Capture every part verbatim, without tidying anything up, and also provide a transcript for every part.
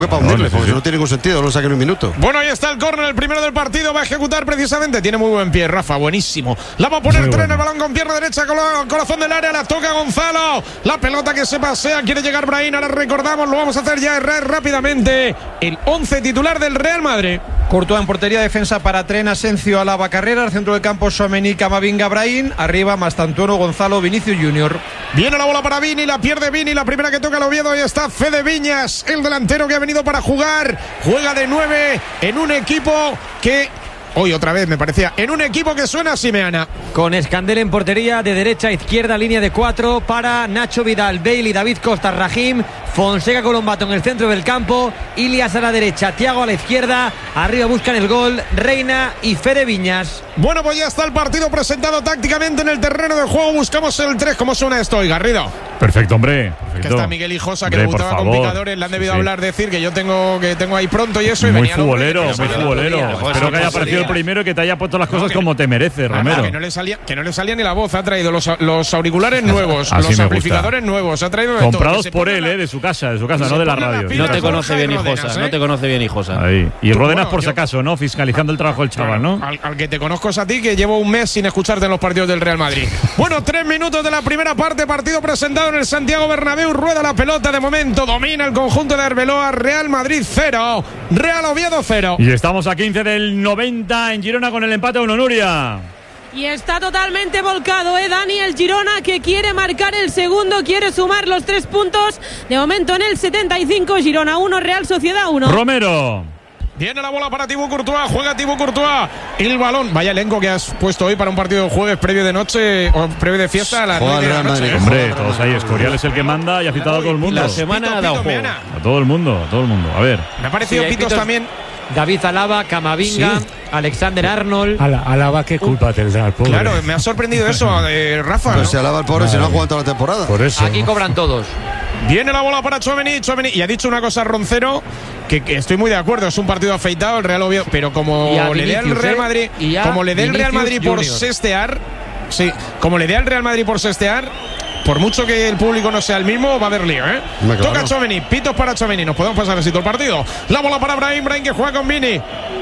para hundirle, porque no tiene ningún sentido, no lo saque en un minuto. Bueno, ahí está el córner, el primero del partido, va a ejecutar precisamente, tiene muy buen pie, Rafa, buenísimo. La va a poner Tren, bueno. El balón con pierna derecha, con el corazón del área, la toca Gonzalo, la pelota que se pasea, quiere llegar Brahim, ahora recordamos, lo vamos a hacer ya rápidamente, el once titular del Real Madrid. Courtois en portería, defensa para Tren, Asencio, Alaba, Carrera, al centro del campo Tchouaméni, Camavinga, Brahim, arriba Mastantuono, Gonzalo, Vinicius Junior. Viene la bola para Vini, la pierde Vini, la primera que toca el Oviedo, ahí está Fede Viñas, el delantero que ha venido para jugar, juega de nueve en un equipo que... Hoy otra vez me parecía, en un equipo que suena a Simeana. Con Escandel en portería, de derecha a izquierda, línea de cuatro para Nacho Vidal, Bailey, David Costa, Rahim, Fonseca, Colombato en el centro del campo, Ilias a la derecha, Thiago a la izquierda, arriba buscan el gol, Reina y Fede Viñas. Bueno, pues ya está el partido presentado tácticamente en el terreno de juego, buscamos el tres, ¿cómo suena esto hoy, Garrido? Perfecto, hombre. Perfecto. Que está Miguel Hijosa, que le gustaba con picadores, le han debido sí, hablar, sí. decir que yo tengo que tengo ahí pronto y eso. Y muy venía futbolero, muy futbolero. Espero que haya aparecido el primero y que te haya puesto las cosas no, que, como te merece, Romero. Que no, le salía, que no le salía ni la voz, ha traído los, los auriculares nuevos, los amplificadores nuevos, ha traído de comprados todo, por él, la, eh, de su casa, de su casa, no de la radio. No te conoce bien Hijosa, no te conoce bien Hijosa. Ahí. Y Ródenas por si acaso, ¿no? Fiscalizando el trabajo del chaval, ¿no? Al, al que te conozco es a ti, que llevo un mes sin escucharte en los partidos del Real Madrid. Bueno, tres minutos de la primera parte, partido presentado en el Santiago Bernabéu, rueda la pelota de momento, domina el conjunto de Arbeloa, Real Madrid cero, Real Oviedo cero. Y estamos a quince del noventa en Girona con el empate a uno, Nuria. Y está totalmente volcado, ¿eh, Dani? El Girona que quiere marcar el segundo, quiere sumar los tres puntos. De momento en el setenta y cinco, Girona uno, Real Sociedad uno. Romero. Viene la bola para Thibaut Courtois, juega Thibaut Courtois, el balón, vaya elenco que has puesto hoy para un partido de jueves previo de noche o previo de fiesta a las nueve de la noche. ¿eh? Hombre, todos ahí, Escorial es el que manda y ha citado a todo el mundo. La semana ha dado juego. A todo el mundo, a todo el mundo, a ver. Me ha parecido sí, Pitos, Pitos también. David Alaba, Camavinga, sí. Alexander Arnold. Ala, Alaba, ¿qué culpa tendrá el pobre? Claro, me ha sorprendido eso, eh, Rafa. Pero ¿no? si Alaba el pobre, vale. Si no ha jugado toda la temporada. Por eso. Aquí cobran todos. Viene la bola para Tchouaméni, Tchouaméni. Y ha dicho una cosa Roncero, que, que estoy muy de acuerdo, es un partido afeitado el Real Oviedo, pero como le dé el Real Madrid, ¿eh? como le dé el Real Madrid por Junior. sestear, sí, como le dé al Real Madrid por sestear, por mucho que el público no sea el mismo, va a haber lío, ¿eh? Claro. Toca Tchouaméni, pitos para Tchouaméni, nos podemos pasar así todo el partido. La bola para Brahim, Brahim que juega con Vini.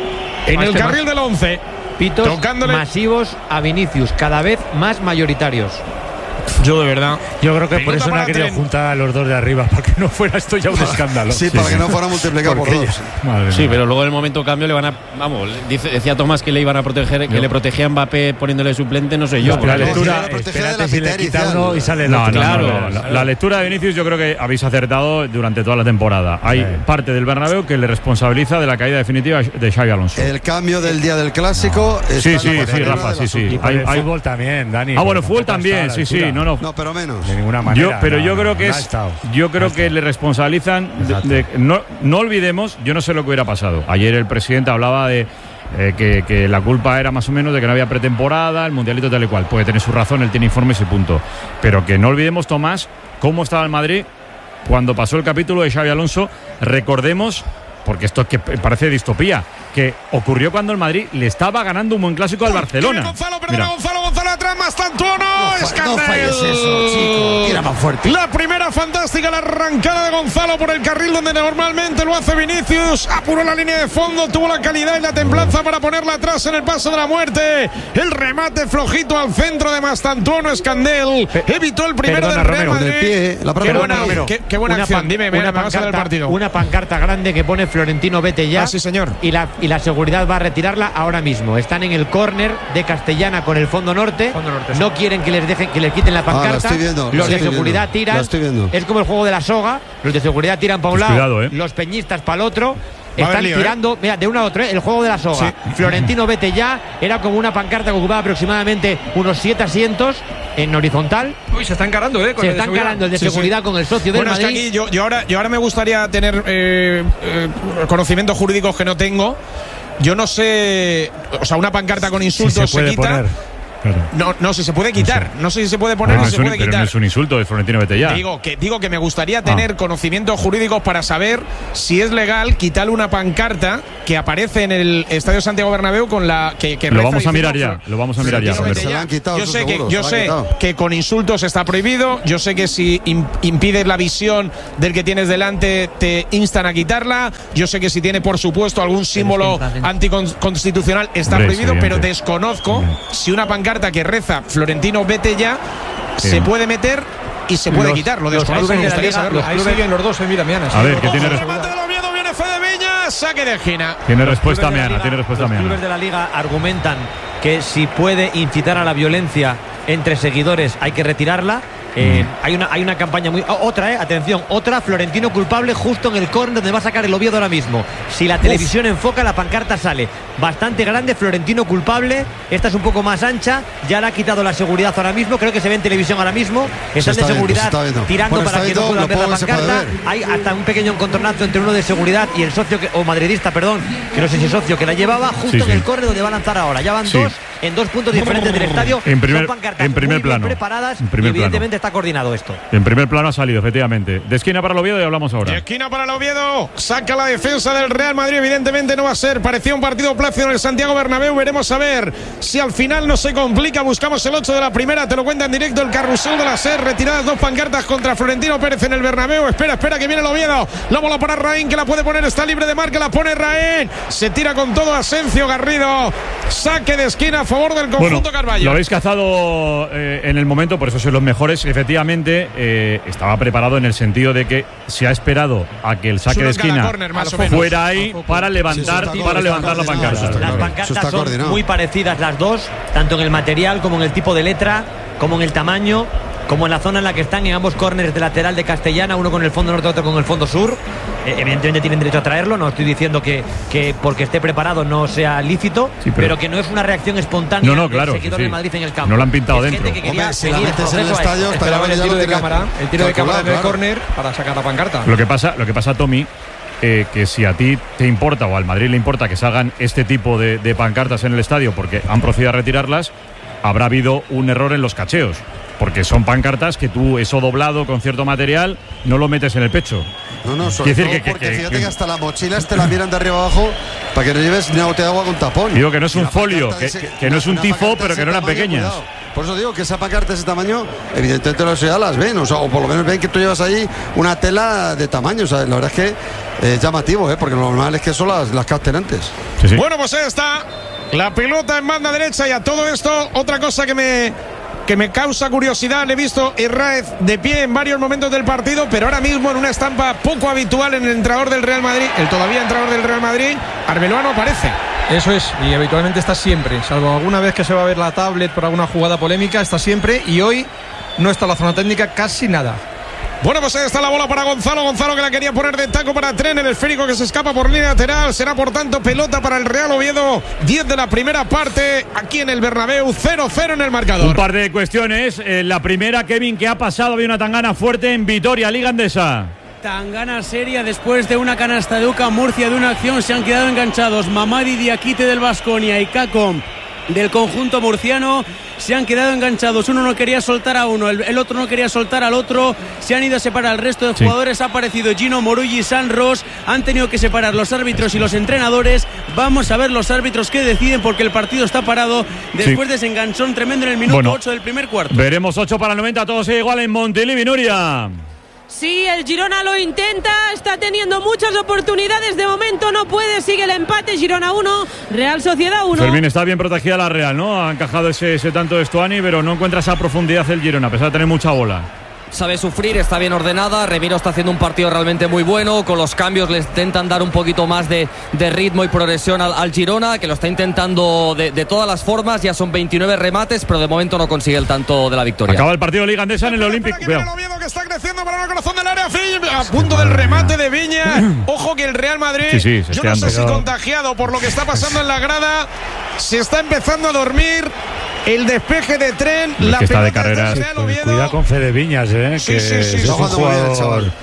En el carril del once. Pitos tocándole masivos a Vinicius, cada vez más mayoritarios. Yo de verdad. Yo creo que por eso no ha querido juntar a los dos de arriba, para que no fuera esto ya un escándalo. Sí, sí para sí. que no fuera multiplicado por dos. Sí, pero luego en el momento cambio le van a. Vamos, dice, decía Tomás que le iban a proteger, que yo. le protegía a Mbappé poniéndole suplente, no sé yo. No, la lectura, espérate si le quita uno y sale el no, otro. No, claro. No, no, la, la lectura de Vinicius yo creo que habéis acertado durante toda la temporada. Hay sí. parte del Bernabéu que le responsabiliza de la caída definitiva de Xabi Alonso. El cambio del día del clásico. No. Sí, sí, sí, Rafa, sí, sí. Y por el fútbol también, Dani. Ah, bueno, fútbol también, sí, sí. No, no. No, pero menos. De ninguna manera. Yo, pero no, yo creo no, que no es, yo creo que le responsabilizan. De, de, no, no olvidemos, yo no sé lo que hubiera pasado. Ayer el presidente hablaba de eh, que, que la culpa era más o menos de que no había pretemporada, el mundialito tal y cual. Puede tener su razón, él tiene informes y punto. Pero que no olvidemos, Tomás, cómo estaba el Madrid cuando pasó el capítulo de Xabi Alonso. Recordemos, porque esto es que parece distopía, que ocurrió cuando el Madrid le estaba ganando un buen clásico al Barcelona. Gonzalo, perdona, Gonzalo, Gonzalo atrás, Mastantuono, no, Escandel. No falles eso, chico. Tira más fuerte. La primera fantástica, la arrancada de Gonzalo por el carril donde normalmente lo hace Vinicius. Apuró la línea de fondo, tuvo la calidad y la templanza para ponerla atrás en el paso de la muerte. El remate flojito al centro de Mastantuono, Escandel. Evitó el primero Perdona, del Real Romero, Madrid. Del pie, la qué buena, qué, qué buena acción. Dime, una, me pancarta, del partido. una pancarta grande que pone Florentino, vete ya. Ah, sí, señor. Y la, y la seguridad va a retirarla ahora mismo. Están en el córner de Castellana con el fondo norte. Fondo norte no sí. quieren que les dejen que les quiten la pancarta. Ah, la estoy viendo, los la de seguridad viendo, tiran. Es como el juego de la soga. Los de seguridad tiran para un pues lado, cuidado, eh. los peñistas para el otro. Están lío, tirando, ¿eh? mira, de uno a otro, ¿eh? El juego de la soga. Sí. Florentino, vete ya. Era como una pancarta que ocupaba aproximadamente unos siete asientos en horizontal. Uy, se está encarando, ¿eh? Con se el está de encarando el de sí, seguridad sí. con el socio del bueno, Madrid. Es que aquí yo, yo, ahora, yo ahora me gustaría tener eh, eh, conocimientos jurídicos que no tengo. Yo no sé, o sea, una pancarta con insultos sí se, se quita. Poner. Claro. No, no, si se puede quitar. No sé si se puede poner no, o si se un, puede pero quitar. no es un insulto de Florentino, vete ya. Digo que, digo que me gustaría tener ah. conocimientos jurídicos para saber si es legal quitarle una pancarta que aparece en el Estadio Santiago Bernabéu con la que, que lo vamos a mirar ya. Lo vamos a mirar ya. Se la han quitado, yo sé, seguro, que, yo sé que con insultos está prohibido. Yo sé que si impides la visión del que tienes delante te instan a quitarla. Yo sé que si tiene, por supuesto, algún símbolo anticonstitucional está Hombre, prohibido, pero desconozco Bien. si una pancarta que reza Florentino, vete ya, Bien. se puede meter y se puede los, quitar. Lo los desconozco, me gustaría saberlo. Ahí siguen los dos, eh, mira, Mianas. A ver, ¿qué tiene respuesta? Remate del Oviedo, viene Fede Viñas, saque de esquina. Tiene respuesta Miana, tiene respuesta Miana. Miana. Los clubes de la Liga argumentan que si puede incitar a la violencia entre seguidores hay que retirarla. Eh, mm. hay, una, hay una campaña muy... Oh, otra, eh, atención, otra, Florentino culpable justo en el córner donde va a sacar el Oviedo ahora mismo. Si la televisión Uf. enfoca, la pancarta sale bastante grande, Florentino culpable. Esta es un poco más ancha, ya le ha quitado la seguridad ahora mismo, creo que se ve en televisión ahora mismo. Están de seguridad viendo, tirando bueno, para que viendo, no puedan ver la pancarta. Ver. Hay hasta un pequeño encontronazo entre uno de seguridad y el socio, que, o madridista, perdón, que no sé si es socio, que la llevaba justo sí, en sí. el córner donde va a lanzar ahora. Ya van sí. dos en dos puntos diferentes del estadio. En primer, Son pancartas en primer muy plano. bien preparadas en primer y evidentemente plano. está coordinado esto. En primer plano ha salido, efectivamente. De esquina para el Oviedo y hablamos ahora. De esquina para el Oviedo. Saca la defensa del Real Madrid. Evidentemente no va a ser. Parecía un partido plácido en el Santiago Bernabéu. Veremos a ver si al final no se complica. Buscamos el ocho de la primera. Te lo cuenta en directo el carrusel de la S E R. Retiradas dos pancartas contra Florentino Pérez en el Bernabéu. Espera, espera que viene el Oviedo. La bola para Raín, que la puede poner. Está libre de marca. La pone Raín. Se tira con todo Asencio Garrido. Saque de esquina a favor del conjunto bueno, Carballo. Lo habéis cazado eh, en el momento. Por eso sois los mejores. Efectivamente, eh, estaba preparado en el sentido de que se ha esperado a que el saque de esquina corner, fuera ahí para levantar sí, para levantar la pancarta. Las pancartas son muy parecidas las dos, tanto en el material como en el tipo de letra, como en el tamaño, como en la zona en la que están en ambos córneres de lateral de Castellana, uno con el fondo norte, otro con el fondo sur. Eh, evidentemente tienen derecho a traerlo, no estoy diciendo que, que porque esté preparado no sea lícito, sí, pero, pero que no es una reacción espontánea no, no, claro, del seguidor sí, sí. del Madrid en el campo. No lo han pintado es dentro. Que quería Hombre, si la metes en el el estadio, esperaban el tiro de cámara, el tiro de cámara en el claro. córner para sacar la pancarta. Lo que pasa, lo que pasa, Tommy, eh, que si a ti te importa o al Madrid le importa que salgan este tipo de, de pancartas en el estadio porque han procedido a retirarlas, habrá habido un error en los cacheos. Porque son pancartas que tú, eso doblado con cierto material, no lo metes en el pecho. No, no, sobre decir todo que, porque que, fíjate que, que hasta las mochilas te la miran de arriba abajo para que no lleves ni bote de agua con tapón. Digo que no es un folio, que, ese, que no es un tifo, pero que no eran pequeñas. Cuidado. Por eso digo que esa pancarta de ese tamaño, evidentemente los ya las ven, o, sea, o por lo menos ven que tú llevas ahí una tela de tamaño. O sea, la verdad es que es eh, llamativo, ¿eh? Porque lo normal es que son las, las capten antes. Sí, sí. Bueno, pues ahí está la pelota en banda derecha y a todo esto, otra cosa que me... que me causa curiosidad, le he visto Herráez de pie en varios momentos del partido, pero ahora mismo en una estampa poco habitual en el entrenador del Real Madrid, el todavía entrenador del Real Madrid, Arbeloa no aparece. Eso es, y habitualmente está siempre, salvo alguna vez que se va a ver la tablet por alguna jugada polémica, está siempre, y hoy no está la zona técnica casi nada. Bueno, pues ahí está la bola para Gonzalo. Gonzalo que la quería poner de taco para Tren. El esférico que se escapa por línea lateral. Será por tanto pelota para el Real Oviedo. diez de la primera parte aquí en el Bernabéu. cero cero en el marcador. Un par de cuestiones. Eh, la primera, Kevin, ¿qué ha pasado? Había una tangana fuerte en Vitoria, Liga Endesa. Tangana seria después de una canasta de Uca Murcia de una acción. Se han quedado enganchados Mamadi Diakite del Baskonia y Cacom del conjunto murciano. Se han quedado enganchados, uno no quería soltar a uno, el, el otro no quería soltar al otro, se han ido a separar al resto de jugadores, sí. Ha aparecido Gino Morulli y San Ros, han tenido que separar los árbitros y los entrenadores. Vamos a ver los árbitros que deciden porque el partido está parado después sí. de ese enganchón tremendo en el minuto bueno, ocho del primer cuarto. Veremos ocho para el noventa, todo sigue igual en Montilivi, Nuria. Sí, el Girona lo intenta, está teniendo muchas oportunidades, de momento no puede, sigue el empate, Girona uno, Real Sociedad uno. Fermín, está bien protegida la Real, ¿no? Ha encajado ese, ese tanto de Stuani, pero no encuentra esa profundidad el Girona, a pesar de tener mucha bola. Sabe sufrir, está bien ordenada. Remiro está haciendo un partido realmente muy bueno. Con los cambios le intentan dar un poquito más de, de ritmo y progresión al, al Girona, que lo está intentando de, de todas las formas. Ya son veintinueve remates, pero de momento no consigue el tanto de la victoria. Acaba el partido de Liga Endesa en el Olímpico. Que está creciendo para el corazón del área, a punto del remate de Viña. Ojo que el Real Madrid, sí, sí, yo no sé si contagiado por lo que está pasando en la grada, se está empezando a dormir. El despeje de Tren, el la que está de carreras. Cuidado con Fede Viñas, eh, sí, que sí, sí, es sí, un jugador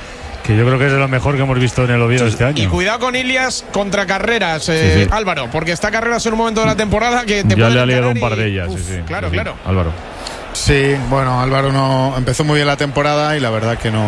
Que yo creo que es de lo mejor que hemos visto en el Oviedo sí, este año. Y cuidado con Ilias contra Carreras, eh, sí, sí. Álvaro, porque está Carreras en un momento de la temporada que te ya puede le ha liado un y, par de ellas. Uf, sí, sí. Claro, sí, claro. Álvaro. Sí, bueno, Álvaro no empezó muy bien la temporada y la verdad que no.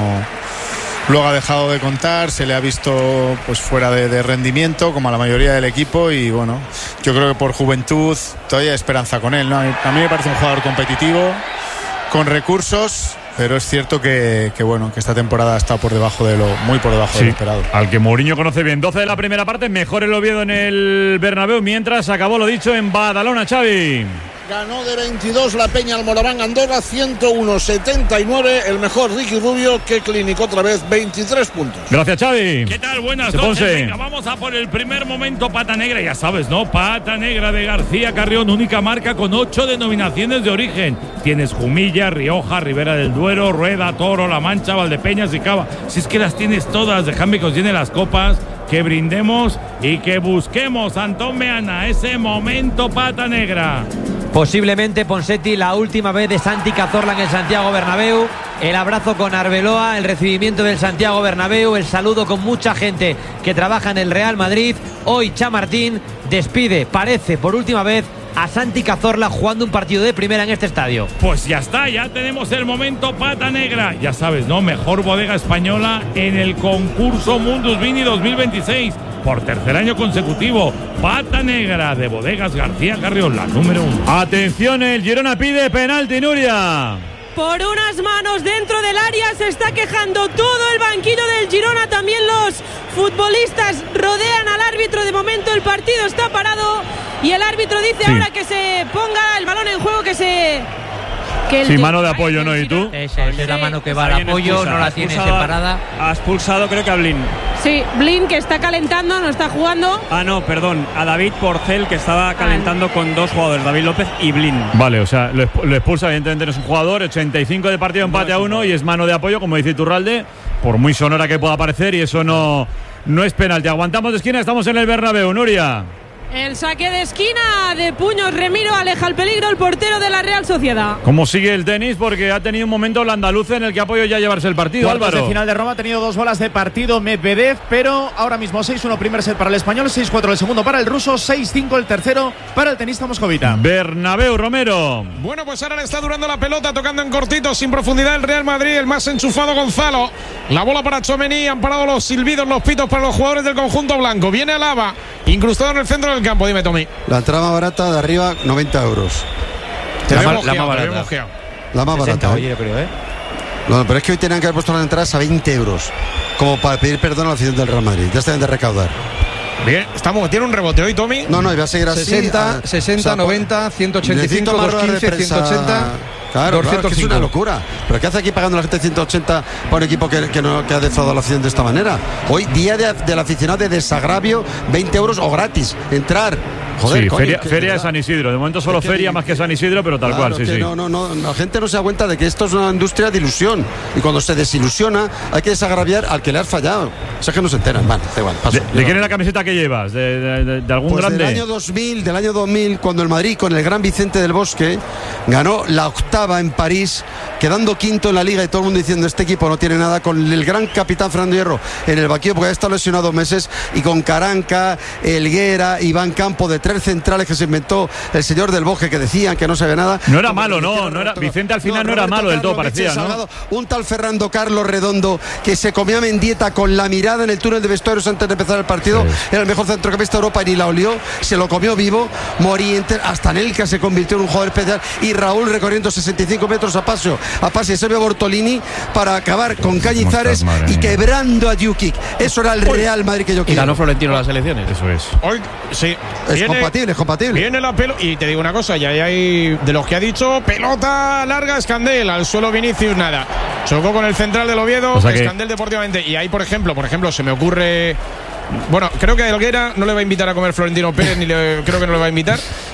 Luego ha dejado de contar, se le ha visto pues fuera de, de rendimiento, como a la mayoría del equipo, y bueno, yo creo que por juventud todavía hay esperanza con él, ¿no? A mí me parece un jugador competitivo, con recursos, pero es cierto que, que bueno, que esta temporada está por debajo de lo, muy por debajo sí, de lo esperado. Al que Mourinho conoce bien. doce de la primera parte, mejor el Oviedo en el Bernabéu, mientras acabó lo dicho en Badalona, Xavi. Ganó de veintidós la Peña al Moraván Andorra, ciento uno setenta y nueve. El mejor Ricky Rubio, que clínico otra vez, veintitrés puntos. Gracias, Xavi. ¿Qué tal? Buenas noches. Venga, vamos a por el primer momento pata negra. Ya sabes, ¿no? Pata negra de García Carrión, única marca con ocho denominaciones de origen. Tienes Jumilla, Rioja, Ribera del Duero, Rueda, Toro, La Mancha, Valdepeñas y Cava. Si es que las tienes todas, dejadme que os llene las copas, que brindemos y que busquemos, Antón Meana, ese momento pata negra. Posiblemente, Ponseti, la última vez de Santi Cazorla en el Santiago Bernabéu. El abrazo con Arbeloa, el recibimiento del Santiago Bernabéu, el saludo con mucha gente que trabaja en el Real Madrid. Hoy Chamartín despide, parece por última vez, a Santi Cazorla jugando un partido de primera en este estadio. Pues ya está, ya tenemos el momento pata negra. Ya sabes, ¿no? Mejor bodega española en el concurso Mundus Vini dos mil veintiséis. Por tercer año consecutivo, pata negra de Bodegas García Carrión, la número uno. Atención, el Girona pide penalti, Nuria. Por unas manos dentro del área se está quejando todo el banquillo del Girona. También los futbolistas rodean al árbitro. De momento el partido está parado y el árbitro dice sí. ahora que se ponga el balón en juego, que se... Que sí, mano de apoyo, ¿no? ¿Y tú? Esa es la mano que va al apoyo, expulsa, no la tiene separada. Ha expulsado creo que a Blin. Sí, Blin, que está calentando, no está jugando. Ah, no, perdón, a David Porcel, que estaba calentando ah. con dos jugadores, David López y Blin. Vale, o sea, lo, lo expulsa, evidentemente no es un jugador, ochenta y cinco de partido, empate no a uno, y es mano de apoyo, como dice Iturralde, por muy sonora que pueda parecer, y eso no, no es penalti. Aguantamos de esquina, estamos en el Bernabéu, Nuria. El saque de esquina de puños, Remiro aleja el peligro, el portero de la Real Sociedad. ¿Cómo sigue el tenis? Porque ha tenido un momento el andaluz en el que ha podido ya llevarse el partido. Cuartos Álvaro. de final de Roma, ha tenido dos bolas de partido Medvedev, pero ahora mismo seis uno primer set para el español, seis cuatro el segundo para el ruso, seis cinco el tercero para el tenista moscovita. Bernabéu, Romero. Bueno, pues ahora le está durando la pelota, tocando en cortito, sin profundidad el Real Madrid, el más enchufado Gonzalo. La bola para Tchouaméni, han parado los silbidos, los pitos para los jugadores del conjunto blanco. Viene Alaba, incrustado en el centro del campo, dime Tommy. La entrada más barata de arriba, noventa euros. Te la, veo ma mojeado, la más barata. Te veo mojeado. La más barata. Oye, creo, ¿eh? No, pero es que hoy tenían que haber puesto las entradas a veinte euros. Como para pedir perdón a la afición del Real Madrid. Ya están de recaudar. Bien, estamos, tiene un rebote hoy, Tommy. No, no, iba a seguir así. sesenta, sesenta, noventa, ciento ochenta y cinco, doscientos quince, ciento ochenta. Claro, claro, es que es una locura. ¿Pero qué hace aquí pagando la gente ciento ochenta para un equipo que, que, no, que ha defraudado a la afición de esta manera? Hoy, día de, del aficionado de desagravio, veinte euros o gratis. Entrar. Joder, sí, coño, feria, feria de San Isidro. De momento solo es que, feria más que San Isidro, pero tal claro, cual, sí, sí. No, no, no, la gente no se da cuenta de que esto es una industria de ilusión. Y cuando se desilusiona, hay que desagraviar al que le has fallado. O sea, que no se enteran. Vale, da igual, paso. ¿De, ¿de quién es la camiseta que llevas? ¿De, de, de, de algún pues grande? Del año dos mil, del año dos mil, cuando el Madrid, con el gran Vicente del Bosque, ganó la octava en París, quedando quinto en la Liga y todo el mundo diciendo este equipo no tiene nada, con el gran capitán Fernando Hierro en el banquillo porque ha estado lesionado dos meses, y con Caranca, Helguera, Iván Campo, de tres centrales que se inventó el señor del Bosque, que decían que no sabía nada. No era malo, no, no era, Vicente al final no, no era malo del todo, parecía, ¿no? Salgado, un tal Fernando Carlos Redondo que se comía Mendieta con la mirada en el túnel de vestuarios antes de empezar el partido, sí. Era el mejor centrocampista de Europa y ni la olió, se lo comió vivo. Morientes, hasta Nelka se convirtió en un jugador especial, y Raúl recorriendo sesenta y cinco metros a paso, a pase de Sergio Bortolini para acabar con Cañizares y quebrando a Jukic. Eso era el Real Madrid que yo quiero. Y ganó Florentino las elecciones. Eso es. Hoy, sí. Es viene, compatible, es compatible. Viene la pelota, y te digo una cosa, ya hay de los que ha dicho, pelota larga, Escandel, al suelo Vinicius, nada. Chocó con el central del Oviedo, o sea Escandel que... deportivamente. Y ahí, por ejemplo, por ejemplo, se me ocurre. Bueno, creo que a Helguera no le va a invitar a comer Florentino Pérez, ni le, creo que no le va a invitar.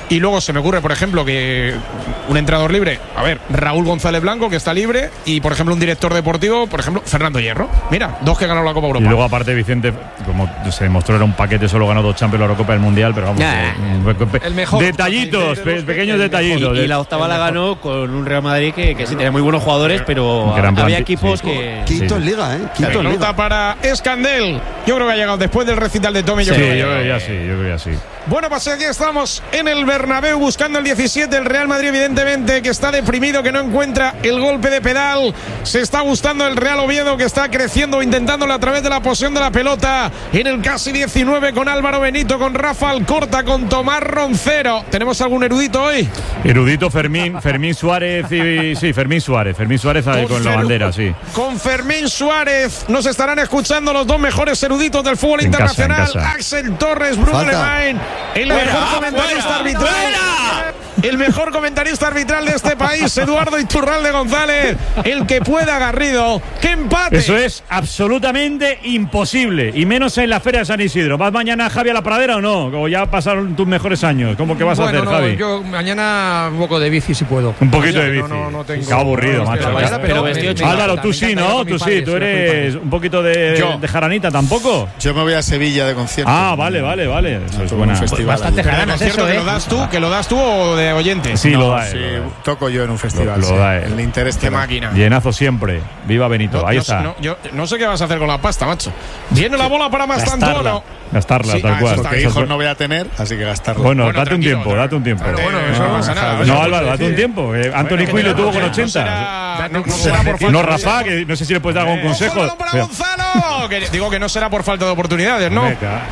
Y luego se me ocurre, por ejemplo, que un entrenador libre, a ver, Raúl González Blanco, que está libre, y por ejemplo un director deportivo, por ejemplo, Fernando Hierro. Mira, dos que ganaron la Copa Europa. Y luego aparte Vicente, como se demostró, era un paquete, solo ganó dos Champions, la Eurocopa y el Mundial, pero vamos, nah. el mejor, detallitos, pe pequeños detallitos. Y, y la octava la ganó con un Real Madrid que, que sí tenía muy buenos jugadores, pero había equipos sí. que... Quinto en Liga, ¿eh? Quinto en Liga. Para Escandel. Yo creo que ha llegado después del recital de Tommy. Sí, yo, creo, yo creo que ya sí, yo creo que ya sí. Bueno, pues aquí estamos en el Bernabéu buscando el diecisiete. El Real Madrid, evidentemente, que está deprimido, que no encuentra el golpe de pedal. Se está gustando el Real Oviedo, que está creciendo, intentándolo a través de la posesión de la pelota. En el casi diecinueve con Álvaro Benito, con Rafa Alcorta, con Tomás Roncero. ¿Tenemos algún erudito hoy? Erudito Fermín, Fermín Suárez y sí, Fermín Suárez. Fermín Suárez con, con la bandera, sí. Con Fermín Suárez nos estarán escuchando los dos mejores eruditos del fútbol en internacional. Casa, casa. Axel Torres, Bruno Lemain, el fuera, mejor comentarista fuera, arbitral. Fuera. El mejor comentarista arbitral de este país, Eduardo Iturralde González. El que pueda, Garrido. ¡Qué empate! Eso es absolutamente imposible. Y menos en la Feria de San Isidro. ¿Vas mañana, Javi, a la Pradera o no? O ya pasaron tus mejores años. ¿Cómo que vas bueno, a hacer, no, Javi? Yo mañana un poco de bici si puedo. Un poquito de bici. No, no, no tengo, Qué aburrido, macho. Pero, pero pero Álvaro, tú sí, ¿no? Tú sí, tú eres un poquito de, de jaranita, ¿tampoco? Yo me voy a Sevilla de concierto. Ah, vale, vale, vale. Eso es buena. Bastante jaranas eso, ¿eh? ¿Que lo das tú, que lo das tú o de oyente? Sí, no, lo da. Sí, lo da. toco yo en un festival. Lo, lo sí, da. El interés. Qué máquina. Llenazo siempre. Viva Benito. No, Ahí no, está. No, yo no sé qué vas a hacer con la pasta, macho. Viene la bola para Mastantuono. Gastarla, sí, tal ah, cual. Porque hijos no voy a tener, así que gastarla. Bueno, bueno date un tiempo, pero, date un tiempo. Pero bueno, eso no pasa nada. No, Álvaro, date un tiempo. Eh, Anthony bueno, Quinn lo tuvo con no ochenta. será, no, no, será por falta no, Rafa, que no sé si le puedes dar algún consejo. ¡Ojo, para Gonzalo! Que digo que no será por falta de oportunidades, ¿no?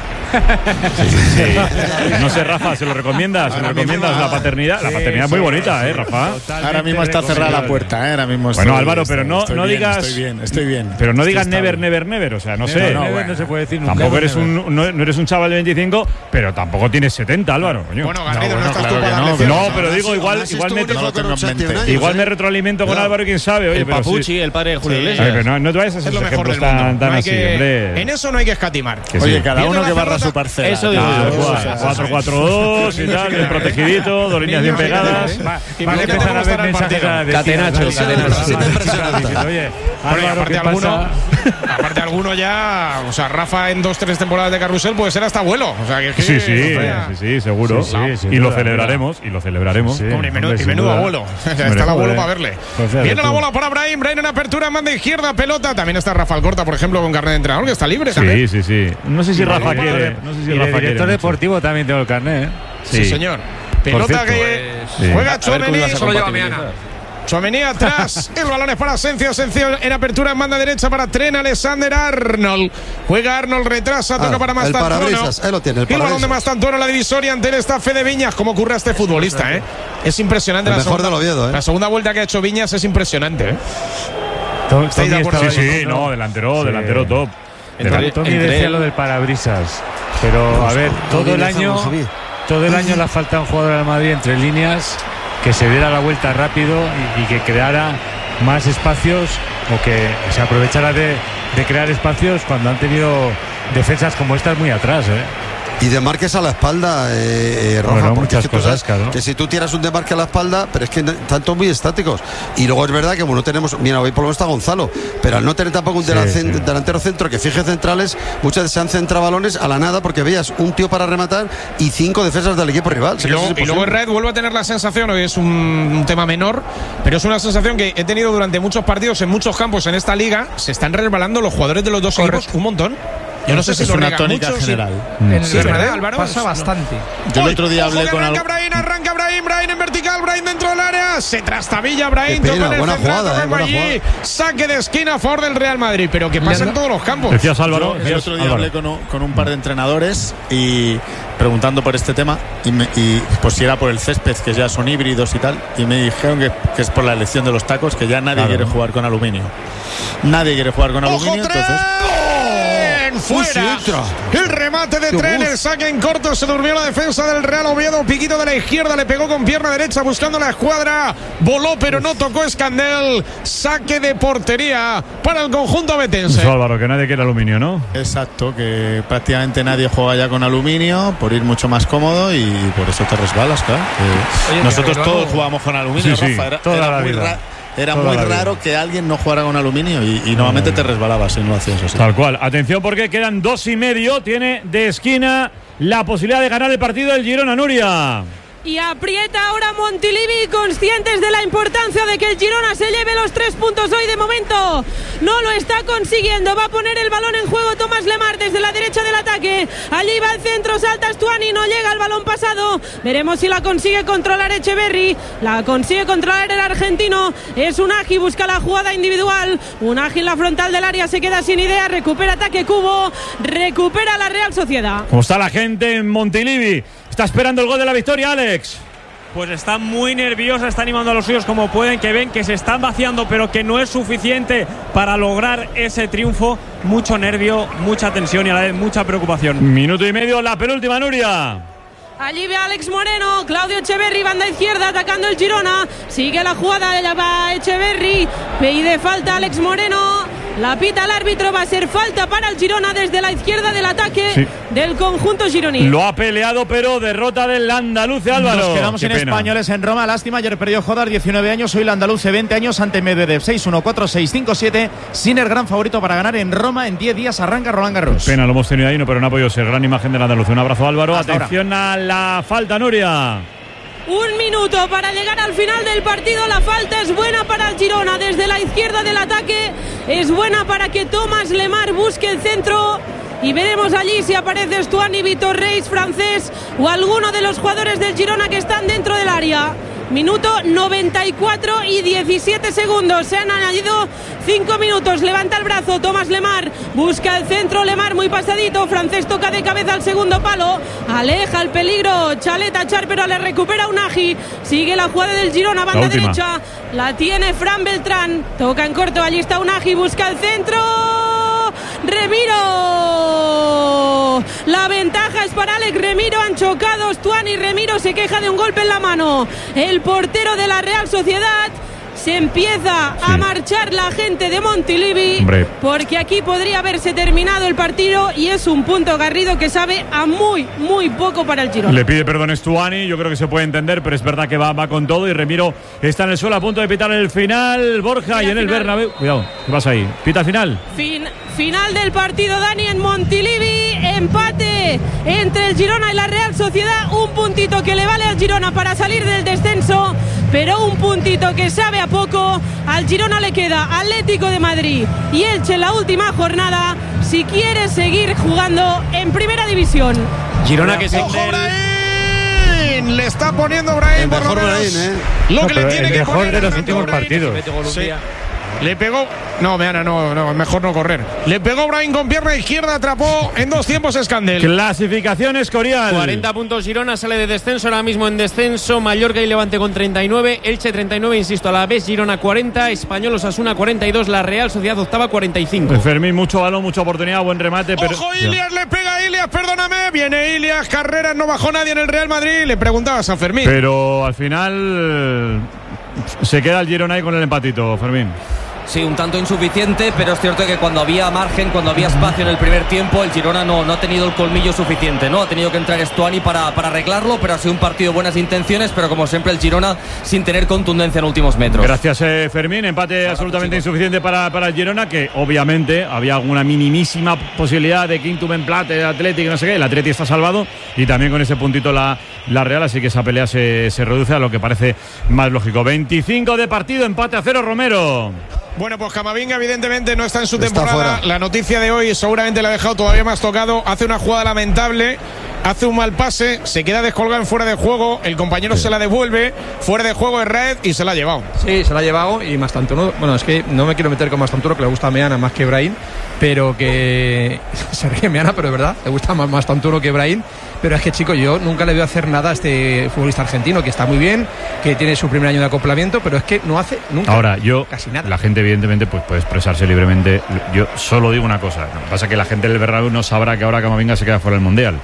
Sí, sí. No sé, Rafa, ¿se lo recomiendas? ¿Se lo recomiendas la paternidad? La paternidad es muy bonita, ¿eh, Rafa? Ahora mismo está cerrada la puerta, ¿eh? Ahora mismo estoy, bueno, Álvaro, pero no, no bien, digas. Estoy bien, estoy bien. Pero no digas estoy never, never, never. O sea, no sé. No, no, bueno, no se puede decir nunca. Tampoco eres un, no, no eres un chaval de veinticinco, pero tampoco tienes setenta, Álvaro. Coño. Bueno, Garrido, no, no, estás claro tú para no, darle no, pero digo, igual, igual, me, no lo tengo en mente. igual me retroalimento con Álvaro, quién sabe. Oye, el pero Papuchi, sí. el padre de Julio Sí. Iglesias. Ay, pero no, no te vayas a hacer es lo mejor del tan, mundo. tan No hay así, que, hombre. en eso no hay que escatimar. Que Oye, sí. cada uno Viene que la barra pelota. su parcela. Eso digo Ah, yo. cuatro cuatro dos y tal, bien protegidito, dos líneas bien pegadas. Van a empezar a ver mensajes a la Catenacho, Catenacho. Oye, Álvaro, ¿qué pasa? Aparte alguno ya, o sea, Rafa en dos, tres temporadas de carrusel puede ser hasta abuelo. O sea, que, que Sí, sí, sí, sí, seguro. Sí, sí, y lo duda, celebraremos, y lo celebraremos. Sí. Hombre, y menudo, Hombre, y menudo sin duda. abuelo. Está Hombre, el abuelo joder. para verle. Pues fíjate Viene la tú. bola para Brahim. Brahim en apertura, manda izquierda, pelota. También está Rafa Alcorta, por ejemplo, con carnet de entrenador, que está libre. Sí, también. sí, sí. No sé si Rafa quiere. No sé si Y de Rafa quiere director mucho. deportivo también tengo el carnet, ¿eh? Sí, señor. Pelota cierto, que sí. juega A ver cómo Tchouaméni. ibas a Solo lleva compatibilizar. Meana. Tchouaméni atrás. El balón es para Asensio. Asensio en apertura en banda derecha para Trent Alexander-Arnold. Juega Arnold, retrasa, toca Ah, para el Mastantuono. parabrisas, él lo tiene, el Y el balón de parabrisas. Mastantuono, la divisoria ante el staff de Viñas. Cómo ocurre a este futbolista, ¿eh? Es impresionante. El la mejor segunda, del Oviedo, ¿eh? La segunda vuelta que ha hecho Viñas es impresionante, ¿eh? Tom- ¿Estáis de Tommy acuerdo? estaba Sí, sí, diciendo- no, delantero, Sí. delantero top. Entre- Tommy entre decía él- lo del parabrisas. Pero, a ver, todo el año todo el año le ha faltado un jugador al Madrid entre líneas que se diera la vuelta rápido y, y que creara más espacios o que se aprovechara de, de crear espacios cuando han tenido defensas como estas muy atrás, ¿eh? Y demarques a la espalda, eh, eh, Rafa, Bueno, porque muchas es que tú cosas, sabes claro. que si tú tiras un demarque a la espalda, pero es que están todos muy estáticos. Y luego es verdad que como no tenemos, mira, hoy por lo menos está Gonzalo, pero al no tener tampoco un Sí, delante- sí. delantero centro que fije centrales, muchas veces se han centrado balones a la nada porque veías un tío para rematar y cinco defensas del equipo rival. Y luego, y luego en Red vuelvo a tener la sensación, hoy es un, un tema menor, pero es una sensación que he tenido durante muchos partidos en muchos campos en esta liga. Se están resbalando los jugadores de los dos equipos un montón. Yo no sé si es lo una riegan tónica mucho, si- general. En Sí, el ¿verdad, Real Álvaro? pasa No. bastante. Yo el Uy, otro día ojo hablé que con arranca algo. Brahim, arranca Brahim, Brahim en vertical, Brahim dentro del área, se trastabilla Brahim, Qué pena, toca en el buena central, jugada, toca eh, buena allí, jugada. saque de esquina a favor del Real Madrid, pero que pasa en todos los campos. Decías Álvaro. Yo el decías, otro día Álvaro. hablé con, un- con un par de entrenadores y preguntando por este tema y, me- y pues si era por el césped, que ya son híbridos y tal, y me dijeron que, que es por la elección de los tacos, que ya nadie Claro. quiere jugar con aluminio. Nadie quiere jugar con ¡Ojo, aluminio, Trent! entonces Tren fuera. Uy, sí, el remate de Tren, el saque en corto, se durmió la defensa del Real Oviedo. Piquito de la izquierda, le pegó con pierna derecha buscando la escuadra. Voló pero no tocó Escandel. Saque de portería para el conjunto betense. Pues Álvaro, que nadie quiere aluminio, ¿no? Exacto, que prácticamente nadie juega ya con aluminio por ir mucho más cómodo y por eso te resbalas, claro. Eh, Oye, nosotros pero todos no, jugábamos con aluminio, sí, sí, Rafa. Era, toda era la muy, vida. ra era Toda muy la vida. raro que alguien no jugara con aluminio y, y normalmente no, te resbalabas si no lo hacías así. Tal cual. Atención porque quedan dos y medio. Tiene de esquina la posibilidad de ganar el partido del Girona, Nuria. Y aprieta ahora Montilivi, conscientes de la importancia de que el Girona se lleve los tres puntos hoy. De momento no lo está consiguiendo. Va a poner el balón en juego Tomás Lemar desde la derecha del ataque. Allí va el centro, salta Stuani, no llega el balón pasado. Veremos si la consigue controlar Echeverri. La consigue controlar el argentino. Es Unagi, busca la jugada individual. Unagi en la frontal del área, se queda sin idea. Recupera ataque Cubo, recupera la Real Sociedad. ¿Cómo está la gente en Montilivi? Está esperando el gol de la victoria, Alex. Pues está muy nerviosa, está animando a los suyos como pueden, que ven que se están vaciando, pero que no es suficiente para lograr ese triunfo. Mucho nervio, mucha tensión y a la vez mucha preocupación. Minuto y medio, la penúltima, Nuria. Allí ve a Alex Moreno, Claudio Echeverri, banda izquierda, atacando el Girona. Sigue la jugada, ya va Echeverri, pide falta Alex Moreno. La pita el árbitro, va a ser falta para el Girona desde la izquierda del ataque sí. del conjunto gironí. Lo ha peleado, pero derrota del andaluz, Álvaro. Nos quedamos sin españoles en Roma, lástima. Ayer perdió Jodar, diecinueve años, hoy el andaluz, veinte años ante Medvedev. seis uno, cuatro seis, cinco siete, sin el gran favorito para ganar en Roma. En diez días arranca Roland Garros. Pena, lo hemos tenido ahí, no, pero no ha podido ser. Gran imagen del andaluz. Un abrazo, Álvaro. Hasta Atención ahora. a la falta, Nuria. Un minuto para llegar al final del partido. La falta es buena para el Girona desde la izquierda del ataque. Es buena para que Tomás Lemar busque el centro. Y veremos allí si aparece Stuani, Vitor Reis, francés o alguno de los jugadores del Girona que están dentro del área. Minuto noventa y cuatro y diecisiete segundos. Se han añadido cinco minutos. Levanta el brazo Tomás Lemar. Busca el centro. Lemar muy pasadito. Francés toca de cabeza al segundo palo. Aleja el peligro. Chaleta Char, pero le recupera Unagi. Sigue la jugada del Girona. Banda la derecha. La tiene Fran Beltrán. Toca en corto. Allí está Unagi. Busca el centro. Remiro. La ventaja es para Alex Remiro. Han chocado Stuani y Remiro se queja de un golpe en la mano. El portero de la Real Sociedad. Se empieza sí. a marchar la gente de Montilivi. Hombre. Porque aquí podría haberse terminado el partido y es un punto Garrido que sabe a muy, muy poco para el Girona. Le pide perdón Stuani, yo creo que se puede entender, pero es verdad que va, va con todo y Remiro está en el suelo a punto de pitar el final. Borja Pita y en final. El Bernabéu. Cuidado, ¿qué pasa ahí? Pita final. Fin, final del partido, Dani, en Montilivi. Empate entre el Girona y la Real Sociedad. Un puntito que le vale al Girona para salir del descenso, pero un puntito que sabe a poco. Al Girona le queda Atlético de Madrid y Elche en la última jornada si quiere seguir jugando en primera división. Girona que se ¡Ojo, Brahim! Le está poniendo Brahim por lo menos Brahim, ¿eh? Lo no, que le tiene el que mejor poner de los últimos partidos. Sí. Le pegó. No, Meana, no, no, mejor no correr. Le pegó Brahim con pierna izquierda, atrapó en dos tiempos Escandel. Clasificación Escorial. cuarenta puntos Girona, sale de descenso, ahora mismo en descenso. Mallorca y Levante con treinta y nueve, Elche treinta y nueve, insisto, a la vez Girona cuarenta, Español Osasuna cuarenta y dos, la Real Sociedad octava cuarenta y cinco. Fermín, mucho balón, mucha oportunidad, buen remate. Pero... ¡Ojo, Ilias! Le pega a Ilias, perdóname. Viene Ilias, Carreras, no bajó nadie en el Real Madrid. Le preguntabas a Fermín. Pero al final se queda el Girona ahí con el empatito, Fermín. Sí, un tanto insuficiente, pero es cierto que cuando había margen, cuando había espacio en el primer tiempo, el Girona no, no ha tenido el colmillo suficiente, ¿no? Ha tenido que entrar Stuani para, para arreglarlo, pero ha sido un partido de buenas intenciones, pero como siempre el Girona sin tener contundencia en últimos metros. Gracias, eh, Fermín. Empate claro, absolutamente chicos. insuficiente para, para el Girona, que obviamente había alguna minimísima posibilidad de Quintum en plata, Atlético, no sé qué. El Atlético está salvado y también con ese puntito la, la Real, así que esa pelea se, se reduce a lo que parece más lógico. veinticinco de partido, empate a cero, Romero. Bueno, pues Camavinga evidentemente no está en su está temporada. Fuera. La noticia de hoy seguramente le ha dejado todavía más tocado. Hace una jugada lamentable hace un mal pase, se queda descolgado en fuera de juego, el compañero sí. se la devuelve, fuera de juego de red y se la ha llevado. Sí, se la ha llevado y Mastantuono, bueno, es que no me quiero meter con Mastantuono, que le gusta a Meana más que Brahim, pero que se ríe Meana, pero es verdad, le gusta más Mastantuono que Brahim. Pero es que, chico, yo nunca le veo hacer nada a este futbolista argentino, que está muy bien, que tiene su primer año de acoplamiento, pero es que no hace nunca Ahora, yo, casi nada. La gente, evidentemente, pues puede expresarse libremente. Yo solo digo una cosa. Lo que pasa es que la gente del Bernabéu no sabrá que ahora Camavinga se queda fuera del Mundial.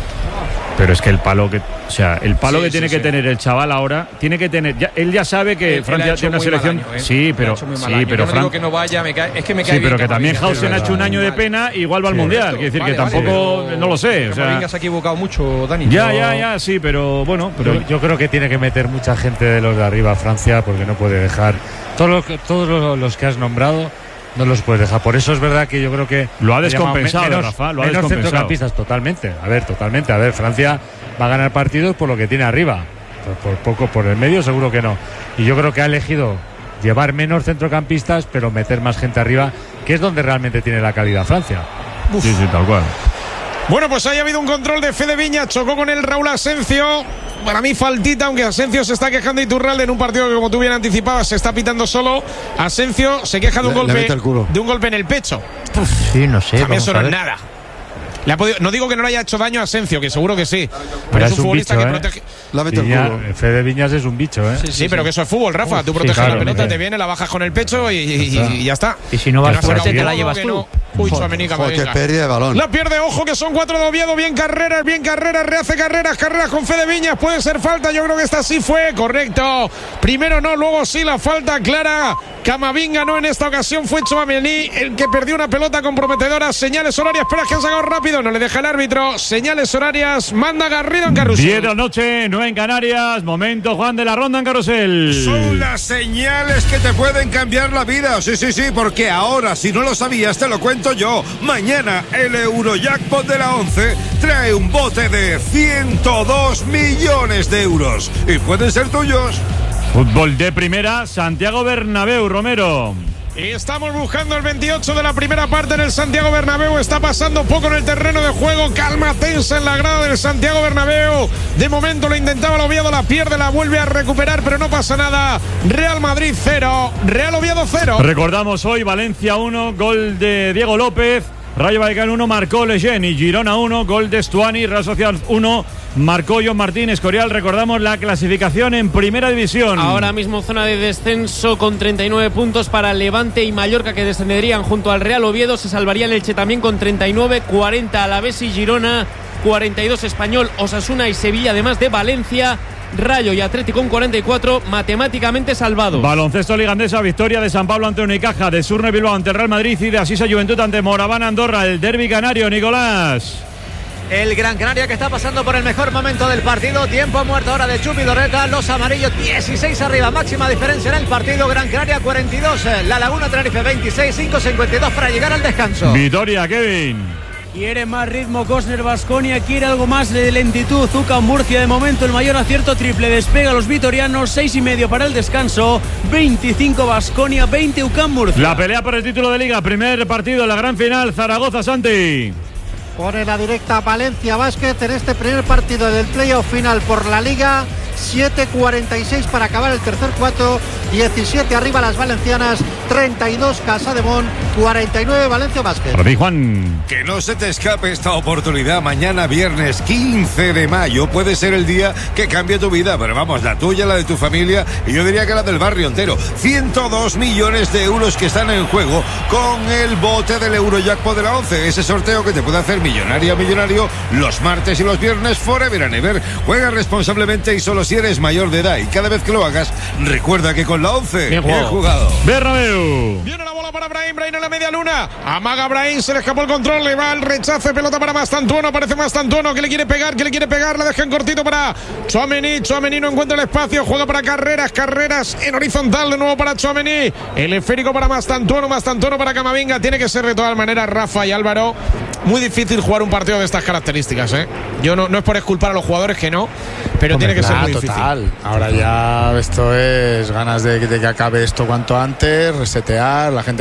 Pero es que el palo que, o sea, el palo sí, que sí, tiene sí. que tener el chaval ahora, tiene que tener, ya, él ya sabe que él, Francia él tiene una selección, año, ¿eh? sí, pero sí, pero no Fran... digo que no vaya, me cae, es que me cae sí, pero bien, que también Hausen ha hecho un año de pena, igual va al sí, Mundial, quiere decir vale, que tampoco, vale, no lo sé, o sea, Camavinga se ha equivocado mucho, Dani. Ya, pero... ya, ya, sí, pero bueno, pero yo, yo creo que tiene que meter mucha gente de los de arriba a Francia, porque no puede dejar todos los, todos los que has nombrado. No los puedes dejar. Por eso es verdad que yo creo que lo ha descompensado, menos, Rafa, lo ha menos descompensado. Centrocampistas, totalmente. A ver, totalmente. A ver, Francia va a ganar partidos por lo que tiene arriba. Por, por poco, por el medio seguro que no. Y yo creo que ha elegido llevar menos centrocampistas, pero meter más gente arriba, que es donde realmente tiene la calidad Francia. Uf. Sí, sí, tal cual. Bueno, pues ahí ha habido un control de Fede Viñas, chocó con el Raúl Asencio. Para mí faltita, aunque Asencio se está quejando de Iturralde en un partido que, como tú bien anticipabas, se está pitando solo. Asencio se queja de un, le, golpe, le de un golpe en el pecho. Uf, sí, no sé. También eso no es nada. Le ha podido, no digo que no le haya hecho daño a Asencio, que seguro que sí. Pero, pero es un, un futbolista bicho, que ¿eh? protege. La mete Viña, el culo. Fede Viñas es un bicho, ¿eh? Sí, sí, sí, sí pero sí. que eso es fútbol, Rafa. Uf, tú proteges sí, claro, la pelota, sí. te viene, la bajas con el pecho y, y, y ya está. Y si no vas no fuerte, te la llevas tú. No. Uy, Tchouaméni, que pérdida de balón. La pierde, ojo, que son cuatro de Oviedo. Bien Carreras, bien Carreras, rehace Carreras, Carreras con Fede Viñas. Puede ser falta, yo creo que esta sí fue, correcto. Primero no, luego sí, la falta clara. Camavinga no, en esta ocasión fue Tchouaméni el que perdió una pelota comprometedora. Señales horarias, espera que han sacado rápido, no le deja el árbitro. Señales horarias, manda Garrido en Carrusel. diez de la noche, nueve en Canarias. Momento, Juan, de la ronda en Carrusel. Son las señales que te pueden cambiar la vida. Sí, sí, sí, porque ahora, si no lo sabías, te lo cuento yo. Mañana el Eurojackpot de la once trae un bote de ciento dos millones de euros y pueden ser tuyos. Fútbol de primera, Santiago Bernabéu, Romero. Y estamos buscando el veintiocho de la primera parte en el Santiago Bernabéu. Está pasando poco en el terreno de juego. Calma tensa en la grada del Santiago Bernabéu. De momento lo intentaba el Oviedo, la pierde, la vuelve a recuperar, pero no pasa nada. Real Madrid cero, Real Oviedo cero. Recordamos hoy Valencia uno, gol de Diego López. Rayo Vallecano uno, marcó Leyen. Y Girona uno, gol de Stuani. Real Sociedad uno, marcó John Martín. Escorial, recordamos la clasificación en Primera División. Ahora mismo zona de descenso con treinta y nueve puntos para Levante y Mallorca, que descenderían junto al Real Oviedo. Se salvaría el Elche también con treinta y nueve, cuarenta Alavés y Girona, cuarenta y dos Español, Osasuna y Sevilla, además de Valencia, Rayo y Atlético con cuarenta y cuatro, matemáticamente salvados. Baloncesto Liga Andesa, victoria de San Pablo ante Unicaja, de Surne Bilbao ante el Real Madrid y de Asisa Juventud ante Moraván Andorra. El derbi canario, Nicolás. El Gran Canaria, que está pasando por el mejor momento del partido. Tiempo muerto ahora de Chupi Dorreta. Los amarillos dieciséis arriba, máxima diferencia en el partido. Gran Canaria cuarenta y dos, La Laguna Tenerife veintiséis, cinco cincuenta y dos para llegar al descanso. Vitoria, Kevin. Quiere más ritmo Cosner Baskonia, quiere algo más de lentitud Zucca Murcia. De momento el mayor acierto triple, despega a los vitorianos, seis y medio para el descanso, veinticinco Baskonia, veinte U C A M Murcia. La pelea por el título de Liga, primer partido, la gran final, Zaragoza, Santi. Pone la directa Valencia Basket en este primer partido del playoff final por la Liga. siete cuarenta y seis para acabar el tercer cuarto, diecisiete arriba las valencianas, treinta y dos Casademont, cuarenta y nueve Valencia Basket. Para ti, Juan. Que no se te escape esta oportunidad. Mañana viernes quince de mayo puede ser el día que cambie tu vida, pero vamos, la tuya, la de tu familia y yo diría que la del barrio entero. ciento dos millones de euros que están en juego con el bote del Eurojackpot de la once, ese sorteo que te puede hacer millonaria millonario los martes y los viernes forever and ever. Juega responsablemente y solo si eres mayor de edad, y cada vez que lo hagas recuerda que con la once bien, bien jugado. Bernabéu. Viene la bola para Brahim, Brahim en la media luna, amaga Brahim, se le escapó el control, le va el rechace, pelota para Mastantuono, aparece Mastantuono que le quiere pegar, que le quiere pegar, la deja en cortito para Tchouaméni, Tchouaméni no encuentra el espacio, juega para Carreras, Carreras en horizontal de nuevo para Tchouaméni, el esférico para Mastantuono, Mastantuono para Camavinga. Tiene que ser de todas maneras, Rafa y Álvaro, muy difícil jugar un partido de estas características, ¿eh? Yo no, no es por exculpar a los jugadores, que no, pero Hombre, tiene que claro, ser muy difícil. Total. Ahora ya esto es ganas de, de que acabe esto cuanto antes, resetear, la gente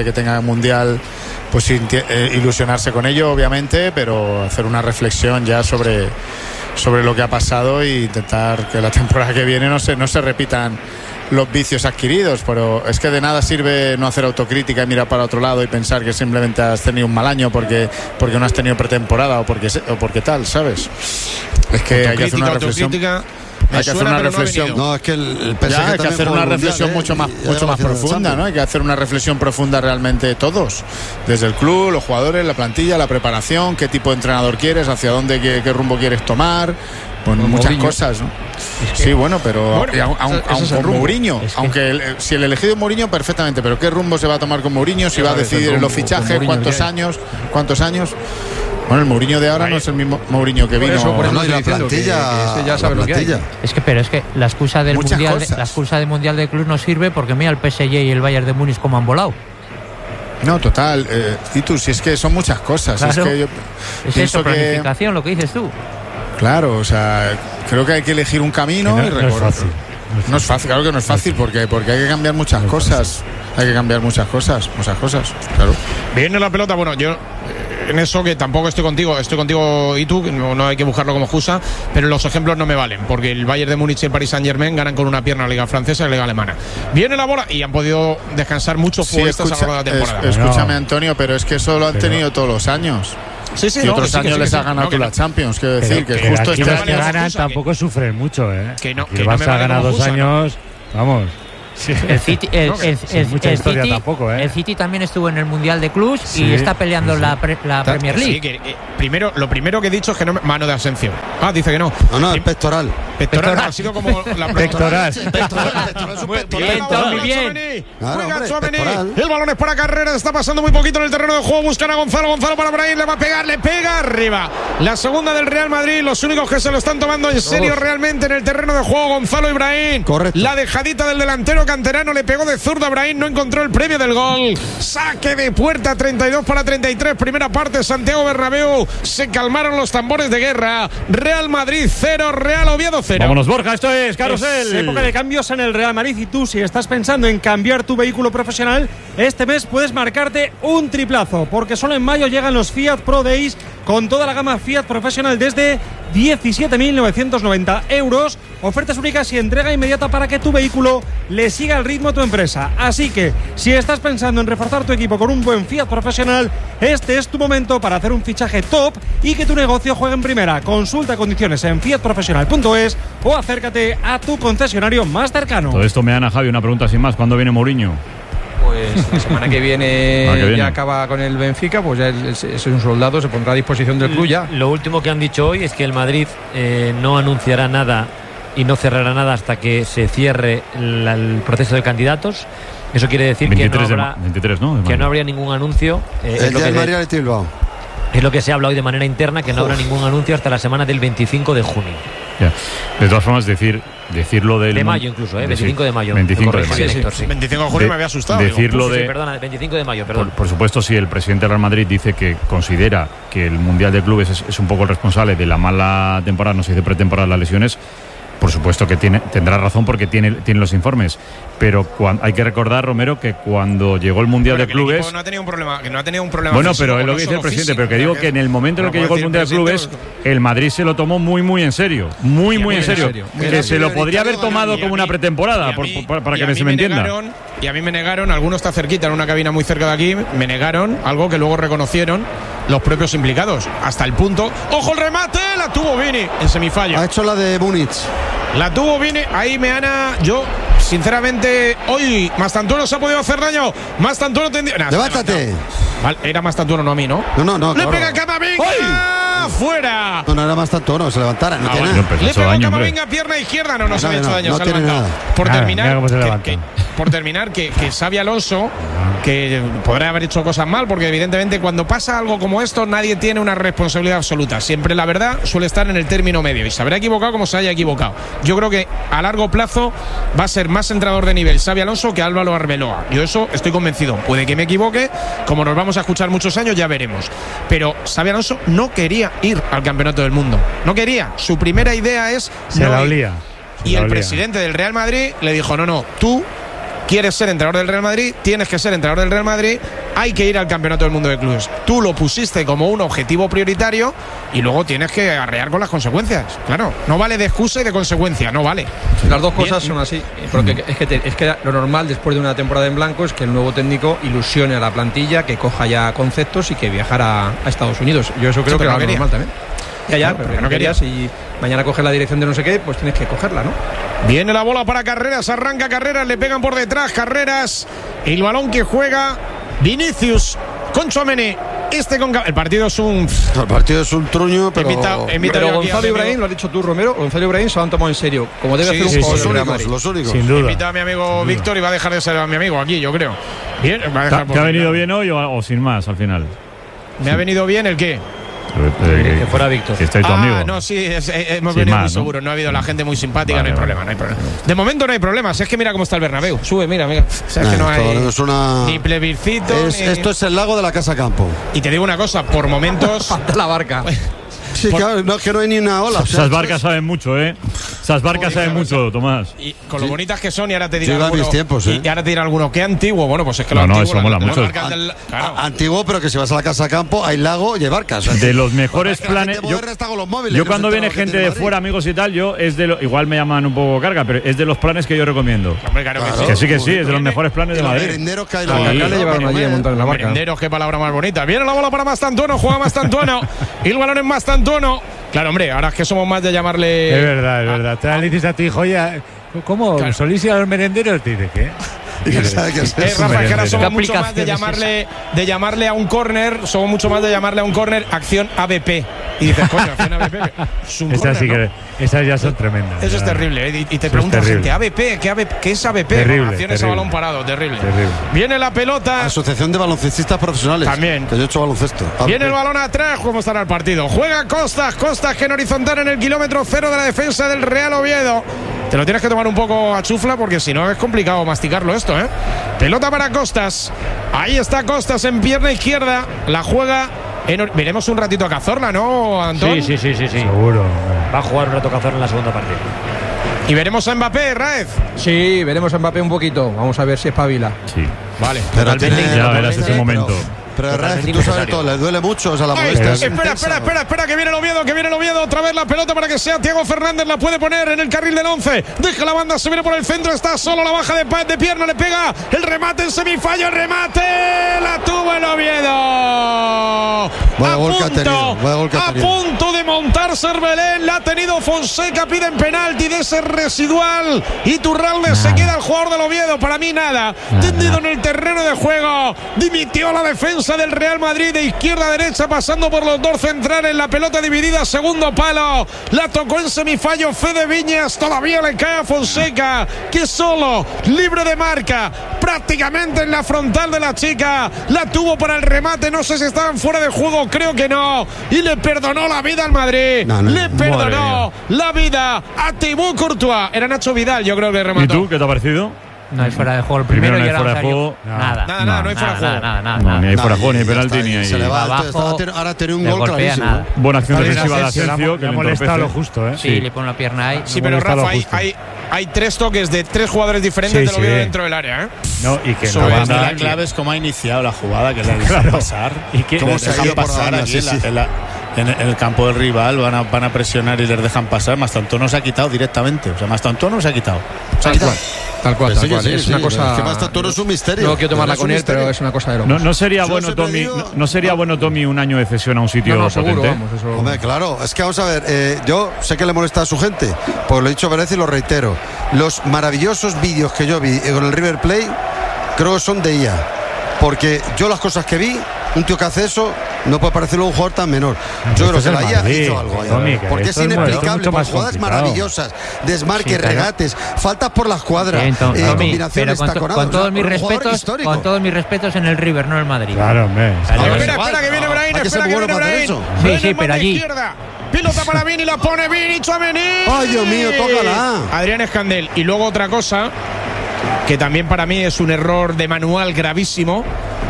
gente que tenga mundial, pues eh, ilusionarse con ello, obviamente, pero hacer una reflexión ya sobre, sobre lo que ha pasado e intentar que la temporada que viene no se, no se repitan los vicios adquiridos. Pero es que de nada sirve no hacer autocrítica y mirar para otro lado y pensar que simplemente has tenido un mal año porque, porque no has tenido pretemporada o porque, o porque tal, ¿sabes? Es que hay que hacer una reflexión. Hay que hacer una reflexión. No, no, es que el, el P S G ya, hay que hacer una reflexión mundial, mucho ¿eh? más, Y, mucho y más profunda, ¿no? Hay que hacer una reflexión profunda realmente todos, desde el club, los jugadores, la plantilla, la preparación, qué tipo de entrenador quieres, hacia dónde, qué, qué rumbo quieres tomar. Pues muchas Mourinho. cosas, ¿no? Es que, sí, bueno, pero bueno, aun, aun, aun con Mourinho, es que, aunque el, si el elegido es Mourinho, perfectamente, pero ¿qué rumbo se va a tomar con Mourinho? Si va a decidir en los fichajes, cuántos años, cuántos años. Bueno, el Mourinho de ahora no es el mismo Mourinho que vino. Por eso, por eso no, y la plantilla, que, que ya sabe la lo que hay. Es que, pero es que la excusa del muchas mundial, cosas. la excusa del mundial de club no sirve porque mira el P S G y el Bayern de Múnich como han volado. No, total. Eh, y tú, si es que son muchas cosas. Claro, es que yo es eso, planificación, que, lo que dices tú. Claro, o sea, creo que hay que elegir un camino no, y recorrer. No es fácil. No es fácil, claro que no es fácil, porque, porque hay que cambiar muchas no cosas. Hay que cambiar muchas cosas, muchas cosas, claro. Viene la pelota, bueno, yo en eso que tampoco estoy contigo, estoy contigo y tú, no, no hay que buscarlo como excusa, pero los ejemplos no me valen, porque el Bayern de Múnich y el Paris Saint-Germain ganan con una pierna la Liga Francesa y la Liga Alemana. Viene la bola y han podido descansar muchos sí, futbolistas escucha, a lo largo de la temporada. Es, escúchame, Antonio, pero es que eso lo han pero, tenido todos los años. Sí, sí, y no, otros sí, años sí, les sí, ha ganado no, tú no. la Champions, quiero decir pero, que, que justo este este año que ganan excusa, tampoco que, sufren mucho, ¿eh? Que no, que que el no Barça me vale ha ganado dos excusa, años, ¿no? vamos. Sí. El City, el, no, el, el, mucha el, historia City, tampoco, ¿eh? el City también estuvo en el Mundial de Clubs sí, y está peleando sí. la, pre, la Premier League. Sí, que, eh, primero, lo primero que he dicho es que no me, mano de Asensio. Ah, dice que no. No, no, el pectoral. Pectoral, pectoral. Ha sido como la pectoral. Muy bien. Juega Tchouaméni. El balón es para Carrera. Está pasando muy poquito en el terreno de juego. Buscan a Gonzalo. Gonzalo para Brahim. Le va a pegar. Le pega arriba. La segunda del Real Madrid. Los únicos que se lo están tomando en serio realmente en el terreno de juego. Gonzalo y Brahim. Correcto. La dejadita del delantero canterano. Le pegó de zurda a Brahim. No encontró el premio del gol. Saque de puerta. treinta y dos para treinta y tres. Primera parte. Santiago Bernabéu. Se calmaron los tambores de guerra. Real Madrid cero. Real Oviedo cero. Vámonos, Borja. Esto es Carrusel. Es época de cambios en el Real Madrid y tú, si estás pensando en cambiar tu vehículo profesional, este mes puedes marcarte un triplazo, porque solo en mayo llegan los Fiat Pro Days con toda la gama Fiat Professional desde diecisiete mil novecientos noventa euros. Ofertas únicas y entrega inmediata para que tu vehículo le siga el ritmo a tu empresa. Así que, si estás pensando en reforzar tu equipo con un buen Fiat Professional, este es tu momento para hacer un fichaje top y que tu negocio juegue en primera. Consulta condiciones en fiat profesional punto es o acércate a tu concesionario más cercano. Todo esto me dan a Javi una pregunta sin más. ¿Cuándo viene Mourinho? Pues la semana que viene, que viene. ya acaba con el Benfica, pues ya es, es un soldado, se pondrá a disposición del club ya. Lo último que han dicho hoy es que el Madrid eh, no anunciará nada y no cerrará nada hasta que se cierre la, el proceso de candidatos. Eso quiere decir veintitrés que no habrá, de, veintitrés, ¿no? que no habría ningún anuncio. Eh, el es, lo día que del Madrid al Bilbao. es lo que se habla hoy de manera interna, que no habrá ningún anuncio hasta la semana del veinticinco de junio. Ya. De todas formas, decir decirlo del de mayo incluso, ¿eh? veinticinco de mayo. veinticinco de mayo. Sí, sí, sí. veinticinco de junio de, me había asustado. Decirlo digo, de, sí, perdona, veinticinco de mayo, perdón. Por, por supuesto, si el presidente del Real Madrid dice que considera que el Mundial de Clubes es, es un poco el responsable de la mala temporada, no se dice pretemporada, las lesiones, por supuesto que tiene, tendrá razón porque tiene, tiene los informes. Pero cuando, hay que recordar, Romero, que cuando llegó el Mundial bueno, de Clubes... El no ha tenido un problema, que no ha tenido un problema Bueno, físico, pero es lo no que dice el presidente, físico, pero que digo que en el momento en el que llegó el Mundial de Clubes, el Madrid se lo tomó muy, muy en serio. Muy, muy, muy en serio. serio. Que Mira, se lo podría haber tomado como una pretemporada, mí, por, por, para que se me entienda. Negaron, y a mí me negaron, alguno está cerquita, en una cabina muy cerca de aquí, me negaron algo que luego reconocieron los propios implicados. Hasta el punto... ¡Ojo el remate! La tuvo Vini en semifallo. Ha hecho la de Múnich. La tuvo Vini, ahí Meana, yo... Sinceramente, hoy Mastantuono se ha podido hacer daño. Mastantuono tendría. Nah, ¡Levántate! Vale, era Mastantuono, no a mí, ¿no? No, no, no. ¡Le claro. pega Camavinga! ¡Fuera! No, no era Mastantuono, se levantara, no, no tiene bueno, nada. Le pegó Camavinga, pierna izquierda, no, no, no se ha hecho daño. No, no tiene nada. Por ah, terminar, que, que, por terminar, que, que Xabi Alonso, que podrá haber hecho cosas mal, porque evidentemente cuando pasa algo como esto, nadie tiene una responsabilidad absoluta. Siempre la verdad suele estar en el término medio y se habrá equivocado como se haya equivocado. Yo creo que a largo plazo va a ser más entrenador de nivel Xabi Alonso que Álvaro Arbeloa. Yo eso estoy convencido. Puede que me equivoque, como nos vamos a escuchar muchos años, ya veremos. Pero Xabi Alonso no quería ir al campeonato del mundo. No quería. Su primera idea es se no la ir. olía. Y el presidente del Real Madrid le dijo, no, no, tú quieres ser entrenador del Real Madrid, tienes que ser entrenador del Real Madrid, hay que ir al Campeonato del Mundo de Clubes. Tú lo pusiste como un objetivo prioritario y luego tienes que arrear con las consecuencias. Claro, no vale de excusa y de consecuencia, no vale. Las dos cosas Bien. son así, porque es que, te, es que lo normal después de una temporada en blanco es que el nuevo técnico ilusione a la plantilla, que coja ya conceptos y que viajara a Estados Unidos. Yo eso creo sí, que era no normal también. Ya, ya, no, pero, pero no querías y mañana coges la dirección de no sé qué, pues tienes que cogerla, ¿no? Viene la bola para Carreras, arranca Carreras, le pegan por detrás Carreras, el balón que juega Vinicius con Tchouaméni. Este con el partido es un el partido es un truño, pero, invitado, invitado pero Gonzalo Ibrahim, lo has dicho tú, Romero, Gonzalo Ibrahim se lo han tomado en serio, como debe sí, hacer un jugador sí, de Real Madrid. Los únicos. Sin duda. Invita a mi amigo Víctor y va a dejar de ser a mi amigo aquí, yo creo. Bien, va a dejar ¿Te, ¿te ha venido bien hoy o, o sin más al final? ¿Me ha venido bien el qué? Eh, que fuera Víctor. Que estáis tu ah, amigo. no, sí, es, es, hemos venido más, muy ¿no? seguro. No ha habido la gente muy simpática, vale, no hay vale. problema, no hay problema. De momento no hay problemas. Es que mira cómo está el Bernabéu. Sube, mira, mira. O sea, es que no hay es una... ni plebiscito. Es, ni... Esto es el lago de la Casa Campo. Y te digo una cosa, por momentos. Falta la barca. Sí, por... claro, no, que no hay ni una ola. O sea, esas barcas es... saben mucho, ¿eh? Esas barcas Joder, saben mucho, Tomás. Y con lo sí. bonitas que son, y ahora te dirán sí, alguno, tiempos, ¿eh? y ahora te dirán alguno, qué antiguo. Bueno, pues es que no, lo no, antiguo, eso mola la, mucho. Del, claro. Antiguo, pero que si vas a la Casa Campo hay lago y hay barcas. ¿sabes? De los mejores planes. Yo, móviles, yo cuando viene gente de fuera, amigos y tal, yo es de lo, igual me llaman un poco carga, pero es de los planes que yo recomiendo. Hombre, claro claro, que sí, que sí, es de los mejores planes de Madrid. Los merenderos que hay la barca le llevaron allí a montar en la barca. Merenderos, qué palabra más bonita. Viene la bola para Mastantuono, juega Mastantuono y el balón es Mastantuono. Claro, hombre, ahora es que somos más de llamarle. Es verdad, es verdad. Te le dices a tu hijo, ya, ¿cómo? Claro. ¿Solís ir a los merenderos? Te dice, ¿qué? Eh, Rafa, que ahora somos mucho más de llamarle, de llamarle a un córner, somos mucho más de llamarle a un córner acción A B P. Y dices, coño, acción A B P. Es un esas, corner, sí ¿no? que, esas ya son tremendas. Eso ya. es terrible. ¿eh? Y, y te pregunta la gente, ¿A B P? ¿Qué, A B P? ¿Qué es A B P? Terrible, Acciones terrible. a balón parado, terrible. terrible. Viene la pelota. Asociación de Baloncestistas Profesionales. También. Que yo he hecho baloncesto. A B P. Viene el balón atrás. ¿Cómo estará el partido? Juega Costas. Costas que en horizontal en el kilómetro cero de la defensa del Real Oviedo. Te lo tienes que tomar un poco a chufla porque si no es complicado masticarlo esto, ¿eh? Pelota para Costas. Ahí está Costas en pierna izquierda. La juega. En... Veremos un ratito a Cazorla, ¿no, Antón? Sí, sí, sí, sí, sí. Seguro. Va a jugar un rato Cazorla en la segunda partida. Y veremos a Mbappé, Raez. Sí, veremos a Mbappé un poquito. Vamos a ver si espabila. Sí. Vale. Pero tiene, ya verás ese momento. Pero, pero Raez, tú sabes todo, le duele mucho, o sea, la molestia. Ay, espera, espera, espera, espera, que viene el Oviedo, que viene el Oviedo. Otra vez la pelota para que sea Thiago Fernández. La puede poner en el carril del once. Deja la banda, se viene por el centro. Está solo, la baja de, de pierna, le pega. El remate en semifallo, el remate. La tuvo el Oviedo. Vaya a gol que ha punto, tenido, vaya gol que ha a tenido. punto de montar Cervelén. La ha tenido Fonseca, piden penalti de ese residual. Y Turralde se queda el jugador del Oviedo. Para mí nada. Tendido en el terreno de juego. Dimitió la defensa del Real Madrid de izquierda a derecha, pasando por los dos centrales. La pelota dividida, segundo palo. La tocó en semifallo Fede Viñas. Todavía le cae a Fonseca, que solo, libre de marca, prácticamente en la frontal de la chica. La tuvo para el remate. No sé si estaban fuera de juego, creo que no. Y le perdonó la vida al Madrid. No, no, le perdonó la vida a Thibaut Courtois. Era Nacho Vidal, yo creo que remató. ¿Y tú qué te ha parecido? No hay fuera de juego el primero, primero no y hay fuera de juego. Nada, nada, nada, no hay fuera de juego. Nada, nada, no, nada. ni hay fuera de juego, ni penalti, ni ahí. Se le va abajo, ahora tiene un gol clarísimo. Buena acción defensiva de Asensio, Asensio, que le ha le molestado lo entorpece. justo, ¿eh? Sí, sí, le pone la pierna ahí. Sí, pero Rafa, hay, hay, hay tres toques de tres jugadores diferentes sí, de lo veo sí. dentro del área, ¿eh? No, y que Eso no es, va a La clave es cómo ha iniciado la jugada, que le dejan Claro. pasar. ¿Y qué- ¿Cómo le se dejan dejan por pasar banda, aquí sí, en, la- sí. en la- en el, en el campo del rival? Van a, van a presionar y les dejan pasar. Mastantuono se ha quitado directamente. O sea, Mastantuono se ha quitado. Se ha Tal quitado. cual, tal cual, Pues tal sí, cual. sí, Es sí, una sí, cosa. es que Mastantuono es un misterio. No quiero tomarla Es un con él, misterio. pero es una cosa de No, locos. no sería Yo bueno, siempre Tommy. digo- No, no sería bueno, Tommy, un año de cesión a un sitio No, no, seguro, potente. vamos, eso. Hombre, claro, es que vamos a ver, eh, yo sé que le molesta a su gente, pues lo he dicho varias veces y lo reitero. Los maravillosos vídeos que yo vi con el River Plate, creo que son de I A. Porque yo las cosas que vi, un tío que hace eso, no puede parecerlo un jugador tan menor. Yo creo Esto que es la el I A Madrid, hizo algo ahí. Tommy, que Porque es esto es mucho inexplicable, por más jugadas complicado. maravillosas, desmarques, Sí, claro. regates, faltas por las cuadras, Bien, Tom- eh, Tommy, combinaciones, pero con, to- taconados. con todos O sea, mis un jugador respetos, histórico. con todos mis respetos en el River, no en el Madrid. Claro, hombre. Claro. Espera, Pero espera, igual, que viene no, Brahim, hay que ser espera que bueno viene para hacer Brahim. eso. Sí, Viene sí, el pero mano allí- izquierda. Pilota para Vini, la pone Vini, Tchouaméni. Ay, Dios mío, tócala. Adrián Escandel. Y luego otra cosa, que también para mí es un error de manual gravísimo.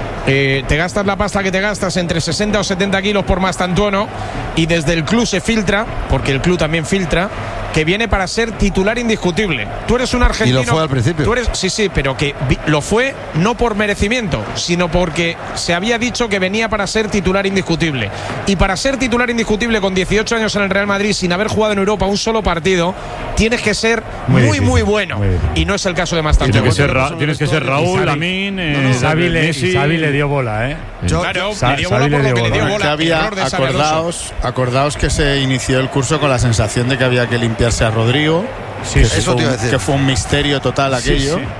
Eh, te gastas la pasta que te gastas, entre sesenta o setenta kilos por Mastantuono, y desde el club se filtra, porque el club también filtra, que viene para ser titular indiscutible. Tú eres un argentino. Y lo fue al principio. Tú eres, sí, sí, pero que vi, lo fue no por merecimiento, sino porque se había dicho que venía para ser titular indiscutible. Y para ser titular indiscutible con dieciocho años en el Real Madrid, sin haber jugado en Europa un solo partido, tienes que ser muy, muy, muy bueno. Muy y no es el caso de Mastantuono. Tienes que ser, Ra tienes que ser Raúl, Lamín, eh, no, no, Xavi le, Xavi le dio bola, ¿eh? Yo, claro, Sa le dio bola por lo que le dio bola. Que había, acordaos, acordaos que se inició el curso con la sensación de que había que limpiarse a Rodrigo. Sí, que, eso fue te iba a un, decir. que fue un misterio total aquello. Sí, sí.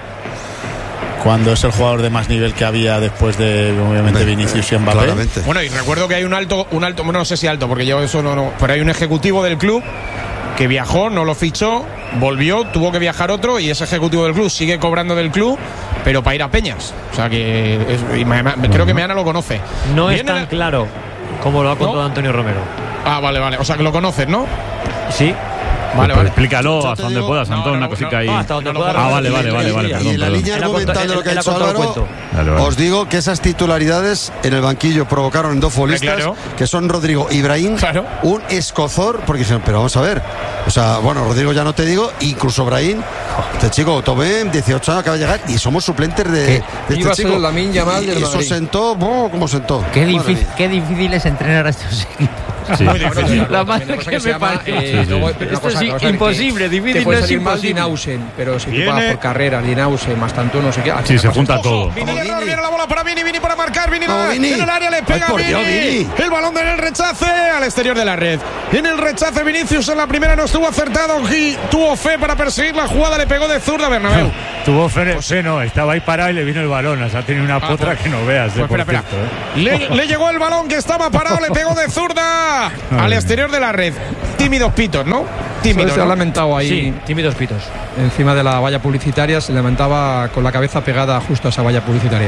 Cuando es el jugador de más nivel que había después de, obviamente, Vinicius y Mbappé. Claramente. Bueno, y recuerdo que hay un alto, un alto, bueno, no sé si alto, porque yo eso no, no, pero hay un ejecutivo del club que viajó, no lo fichó, volvió, tuvo que viajar otro y ese ejecutivo del club sigue cobrando del club, pero para ir a Peñas. O sea que es, y me, me, creo que Meana lo conoce. No es Viene tan la... claro como lo ha contado ¿No? Antonio Romero. Ah, vale, vale. O sea que lo conoces, ¿no? Sí. Vale, pues vale. Explícalo Yo hasta te donde digo, puedas, Antón, no, no, una cosita no, ahí. no, hasta donde pueda. Ah, vale, vale, vale, vale. Y Perdón, en la perdón. línea Él ha argumental de lo que ha él ha dicho contado el Álvaro, cuento. Vale, vale. os digo que esas titularidades en el banquillo provocaron en dos futbolistas, Claro. que son Rodrigo y Brahim, Claro. un escozor, porque dijeron, pero vamos a ver, o sea, bueno, Rodrigo ya no te digo, incluso Brahim, este chico, Tomé, dieciocho años, acaba de llegar, y somos suplentes de, de este Iba a ser chico. el Lamine Yamal y, del y eso Madrid. sentó, oh, ¿cómo sentó? Qué, Madre difícil, mía. qué difícil es entrenar a estos equipos. Sí. Muy difícil. La madre Una cosa que se me llama, parece. eh, Sí, sí. luego, pero una Esto cosa, es vamos a ver, imposible, que difícil te puede no es salir mal imposible. Dinausen, pero si tú Viene. vas por carrera, Dinausen, Mastantuono, no sé qué. aquí Sí, la se cosa junta es- todo. Vini error, viene la bola para Vini, Vini para marcar, Vini, No, la- Vini. en el área le pega Ay, por Vini. Dios, Vini. El balón en el rechace al exterior de la red. En el rechace Vinicius en la primera no estuvo acertado y tuvo fe para perseguir la jugada, le pegó de zurda a Bernabéu. Tuvo fe, fe, no, estaba ahí parado y le vino el balón. O sea, tiene una Ah, potra pues- que no veas. Pues eh, por espera, espera. cierto, ¿eh? Le, le llegó el balón que estaba parado, le pegó de zurda al exterior de la red. Tímidos pitos, ¿no? Tímidos. Se ha ¿no? lamentado ahí. Sí, tímidos pitos. Encima de la valla publicitaria, se lamentaba con la cabeza pegada justo a esa valla publicitaria.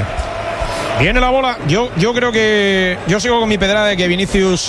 Viene la bola. Yo, yo creo que. Yo sigo con mi pedrada de que Vinicius.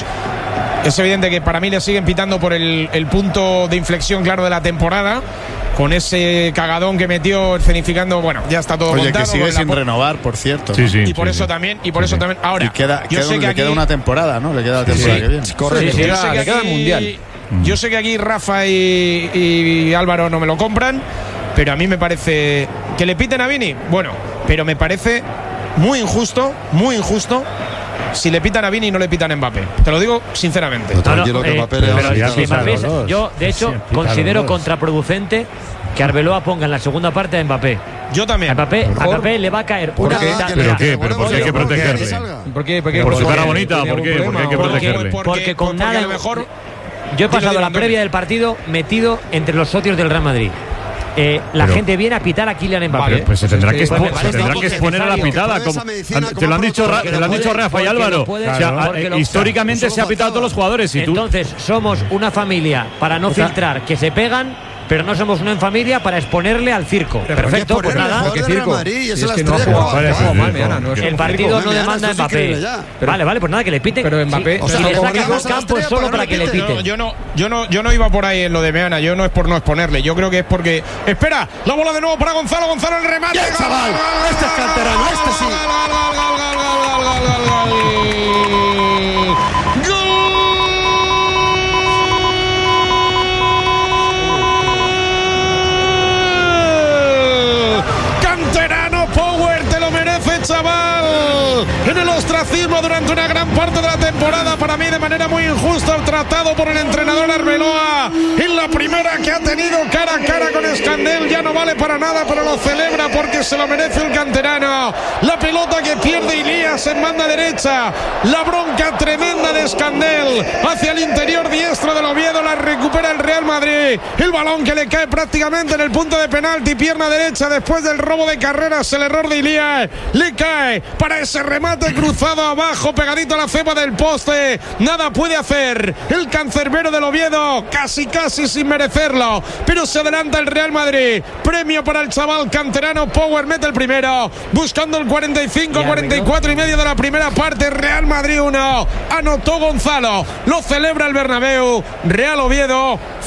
Es evidente que para mí le siguen pitando por el, el punto de inflexión claro de la temporada. Con ese cagadón que metió escenificando. Bueno, ya está todo Oye, montado. que sigue con la sin po- renovar, por cierto. Sí, ¿no? sí. Y por sí, eso sí. también. Y por eso Sí. también. Ahora. Y queda, yo queda, sé un- que le aquí, queda una temporada, ¿no? Le queda la temporada Sí. que viene. Correcto. Sí, sí. yo Queda- sé que le queda el aquí- Mundial. Yo sé que aquí Rafa y, y Álvaro no me lo compran, pero a mí me parece que le piten a Vini. Bueno, pero me parece muy injusto, muy injusto si le pitan a Vini y no le pitan a Mbappé. Te lo digo sinceramente. No, tranquilo, que eh, Mbappé le pero va a si ya quitar los pitaron Mbappé, los dos. yo, de hecho, Sí, pitaron considero los dos. contraproducente que Arbeloa ponga en la segunda parte a Mbappé. Yo A tamén. Mbappé, a Mbappé le va a caer ¿Por una qué? mitad- Que ¿Pero le- qué? ¿Pero por qué hay que ¿Por qué? protegerle? Que salga. ¿Por qué? ¿Por qué? Por su Porque cara bonita, tenía ¿por algún qué? ¿Por qué hay que problema o- protegerle? Porque con porque nada- a lo mejor. Yo he pasado Dilo, la Antonio. previa del partido metido entre los socios del Real Madrid. Eh, la Pero- gente viene a pitar a Kylian Mbappé. Vale, pues se tendrá que, Pues me expo- se parece tendrá algo que exponer a la necesario. pitada. Porque Como, esa medicina, te como lo han dicho, por- Ra- porque te lo han lo dicho puede- Rafa y porque lo Álvaro. puede- O sea, claro, a- porque lo- históricamente Solo se ha pitado a todos los jugadores. Y tú, Entonces, somos una familia para no filtrar que se pegan, pero no somos una familia para exponerle al circo. Pero Perfecto, ¿por qué pues poner nada. mejor ¿Qué del Real circo? Madrid? Y Si es es la que no ha estrella jugado, que no ha juega. jugado mal, Sí, Meana, no es El un partido circo. no Meana, demanda a esto es Mbappé. increíble ya. Pero- Vale, vale, pues nada, que le piten. Pero Mbappé- Si- o sea, si le como sacan digo, al campo es estrella solo para para que que le le piten. piten. No, yo no, yo no, yo no iba por ahí en lo de Meana. Yo no es por no exponerle. Yo creo que es porque. Espera, la bola de nuevo para Gonzalo. Gonzalo el remate. Bien, chaval. Este es canterano, este sí. Canterano Power, te lo merece, chaval. En el ostracismo durante una gran parte de la temporada, para mí de manera muy injusta, tratado por el entrenador Arbeloa. En la primera que ha tenido cara a cara con Escandel, ya no vale para nada, pero lo celebra porque se lo merece el canterano. La pelota que pierde Ilías en banda derecha, la bronca tremenda de Escandel hacia el interior diestro del Oviedo, la recupera el Real Madrid. El balón que le cae prácticamente en el punto de penalti, pierna derecha después del robo de carreras, el error de Ilías, le cae para ese remate cruzado abajo, pegadito a la cepa del poste. Nada puede hacer el cancerbero del Oviedo, casi casi sin merecerlo, pero se adelanta el Real Madrid. Premio para el chaval canterano Power, mete el primero, buscando el cuarenta y cinco cuarenta y cuatro y medio de la primera parte. Real Madrid uno, anotó Gonzalo, lo celebra el Bernabéu. Real Oviedo cero.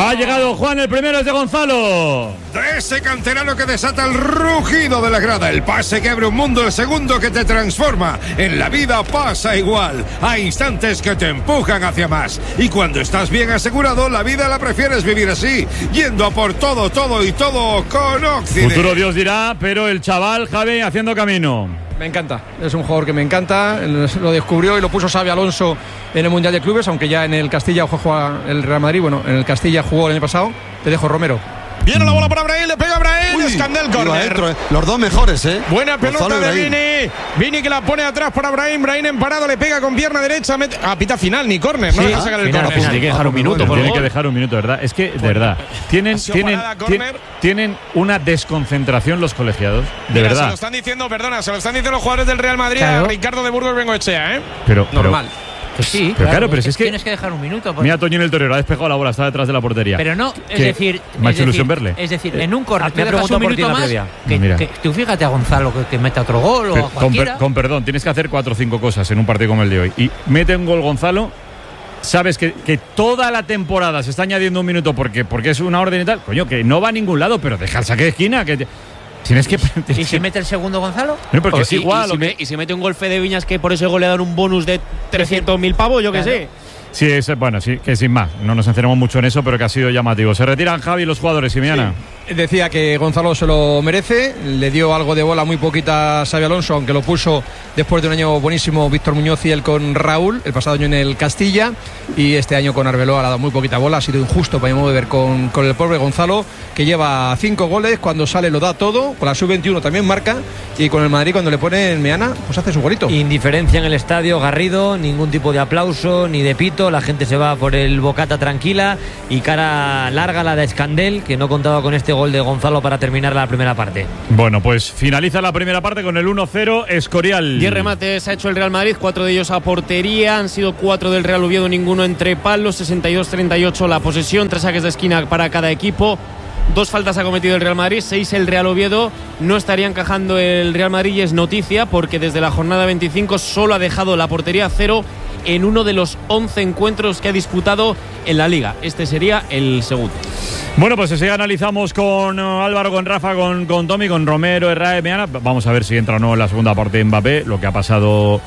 Ha llegado Juan, el primero es de Gonzalo. De ese canterano que desata el rugido de la grada, el pase que abre un mundo, el segundo que te transforma. En la vida pasa igual. Hay instantes que te empujan hacia más. Y cuando estás bien asegurado, la vida la prefieres vivir así, yendo a por todo, todo y todo con Occident. Futuro Dios dirá, pero el chaval Javi haciendo camino. Me encanta, es un jugador que me encanta, lo descubrió y lo puso Xabi Alonso en el Mundial de Clubes, aunque ya en el Castilla juega el Real Madrid, bueno, en el Castilla jugó el año pasado. Te dejo, Romero. Viene la bola para Brahim, le pega a Brahim, Escandel, corner. Adentro, eh. Los dos mejores, ¿eh? Buena pelota de Vini. Vini que la pone atrás para Brahim. Brahim en parado, le pega con pierna derecha. Mete... Ah, pita final, ni córner. No sí, deja sacar el final, córner. Final, tiene que dejar un minuto. Por tiene que dejar un minuto, ¿verdad? Es que, de verdad, tienen, tienen, parada, tienen, tienen una desconcentración los colegiados. De Mira, verdad. Se lo están diciendo, perdona, se lo están diciendo los jugadores del Real Madrid claro. a Ricardo de Burgos Bengoechea, ¿eh? Pero, normal. Pero, Sí, pero claro, claro, pero si es que tienes que dejar un minuto. Porque... Mira, Toño el Torero ha despejado la bola, está detrás de la portería. Pero no, es que decir, me ha hecho ilusión decir, verle. Es decir, en un córner, ah, te dejas un minuto más. Que, Mira. que, tú fíjate a Gonzalo que, que meta otro gol pero, o a cualquiera. Con, per, con perdón, tienes que hacer cuatro o cinco cosas en un partido como el de hoy. Y mete un gol Gonzalo. Sabes que, que toda la temporada se está añadiendo un minuto porque, porque es una orden y tal. Coño, que no va a ningún lado, pero deja el saque de esquina. Que tienes que. ¿Y si mete el segundo Gonzalo? No, porque o, es y, igual. Y si, me, y si mete un gol Fede Viñas que por ese gol le dan un bonus de trescientos mil pavos, yo que claro. sé. Sí, es, bueno, sí, que sin más. No nos encerramos mucho en eso, pero que ha sido llamativo. Se retiran Javi los jugadores, Simiana. Sí. Decía que Gonzalo se lo merece. Le dio algo de bola muy poquita a Xabi Alonso, aunque lo puso después de un año buenísimo Víctor Muñoz y él con Raúl, el pasado año en el Castilla. Y este año con Arbeloa le ha dado muy poquita bola. Ha sido injusto para mi modo de ver con, con el pobre Gonzalo, que lleva cinco goles. Cuando sale lo da todo. Con la sub veintiuno también marca. Y con el Madrid, cuando le pone en Meana, pues hace su golito. Indiferencia en el estadio, Garrido. Ningún tipo de aplauso ni de pito. La gente se va por el bocata tranquila. Y cara larga la de Escandel, que no contaba con este gol de Gonzalo para terminar la primera parte. Bueno, pues finaliza la primera parte con el uno cero Escorial. diez remates ha hecho el Real Madrid, cuatro de ellos a portería. Han sido cuatro del Real Oviedo, ninguno entre palos. sesenta y dos treinta y ocho la posesión, tres saques de esquina para cada equipo. Dos faltas ha cometido el Real Madrid, seis el Real Oviedo. No estaría encajando el Real Madrid y es noticia porque desde la jornada veinticinco solo ha dejado la portería cero en uno de los once encuentros que ha disputado en la Liga. Este sería el segundo. Bueno, pues así analizamos con uh, Álvaro, con Rafa, con, con Tommy, con Romero, Herrera, Meana. Vamos a ver si entra o no en la segunda parte de Mbappé. Lo que ha pasado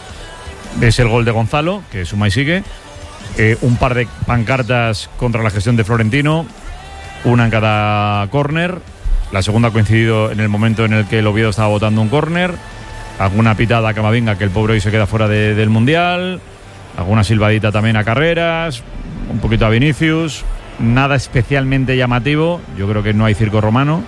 es el gol de Gonzalo, que suma y sigue. Eh, un par de pancartas contra la gestión de Florentino, una en cada córner. La segunda ha coincidido en el momento en el que el Oviedo estaba votando un córner. Alguna pitada a Camavinga, que el pobre hoy se queda fuera de, del Mundial. Alguna silbadita también a Carreras. Un poquito a Vinicius. Nada especialmente llamativo. Yo creo que no hay circo romano.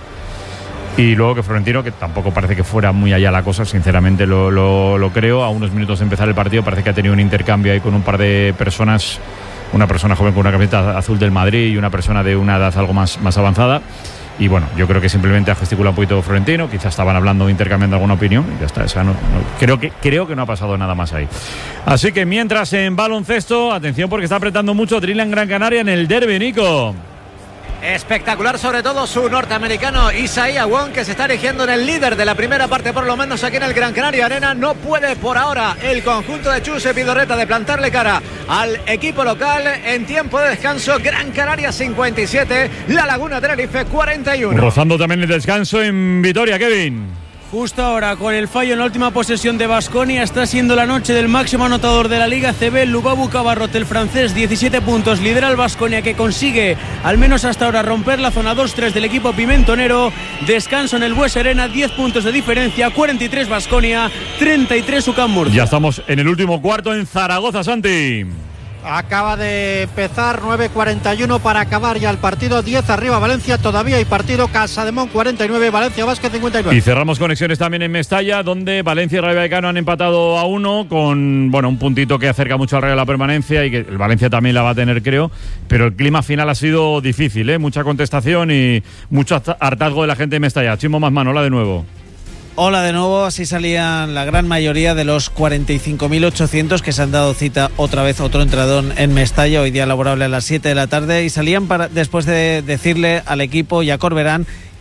Y luego que Florentino, que tampoco parece que fuera muy allá la cosa, sinceramente lo, lo, lo creo. A unos minutos de empezar el partido parece que ha tenido un intercambio ahí con un par de personas. Una persona joven con una camiseta azul del Madrid y una persona de una edad algo más, más avanzada. Y bueno, yo creo que simplemente ha gesticulado un poquito Florentino. Quizás estaban hablando, intercambiando alguna opinión. Y ya está, esa no, no, creo, que, creo que no ha pasado nada más ahí. Así que mientras en baloncesto, atención porque está apretando mucho Trinidad Gran Canaria en el derbi, Nico. Espectacular, sobre todo su norteamericano Isaiah Wong, que se está erigiendo en el líder de la primera parte, por lo menos aquí en el Gran Canaria Arena. No puede por ahora el conjunto de Chuse Pidorreta de plantarle cara al equipo local. En tiempo de descanso, Gran Canaria cincuenta y siete, La Laguna Tenerife cuarenta y uno. Rozando también el descanso en Vitoria, Kevin. Justo ahora, con el fallo en la última posesión de Baskonia, está siendo la noche del máximo anotador de la Liga C B, Lubabu Cabarrot, el francés, diecisiete puntos, lidera el Baskonia, que consigue, al menos hasta ahora, romper la zona dos tres del equipo pimentonero. Descanso en el Bues Arena, diez puntos de diferencia, cuarenta y tres Baskonia, treinta y tres UCAM Murcia. Ya estamos en el último cuarto en Zaragoza, Santi. Acaba de empezar, nueve cuarenta y uno para acabar ya el partido, diez arriba Valencia, todavía hay partido, Casademón cuarenta y nueve, Valencia Basket cincuenta y nueve. Y cerramos conexiones también en Mestalla, donde Valencia y Rayo Vallecano han empatado a uno, con bueno un puntito que acerca mucho al Rayo a la permanencia y que el Valencia también la va a tener, creo, pero el clima final ha sido difícil, ¿eh? Mucha contestación y mucho hartazgo de la gente de Mestalla. Chimo Masmano, hola de nuevo. Hola de nuevo, así salían la gran mayoría de los cuarenta y cinco mil ochocientos que se han dado cita otra vez, otro entradón en Mestalla, hoy día laborable a las siete de la tarde, y salían para, después de decirle al equipo y a Corberán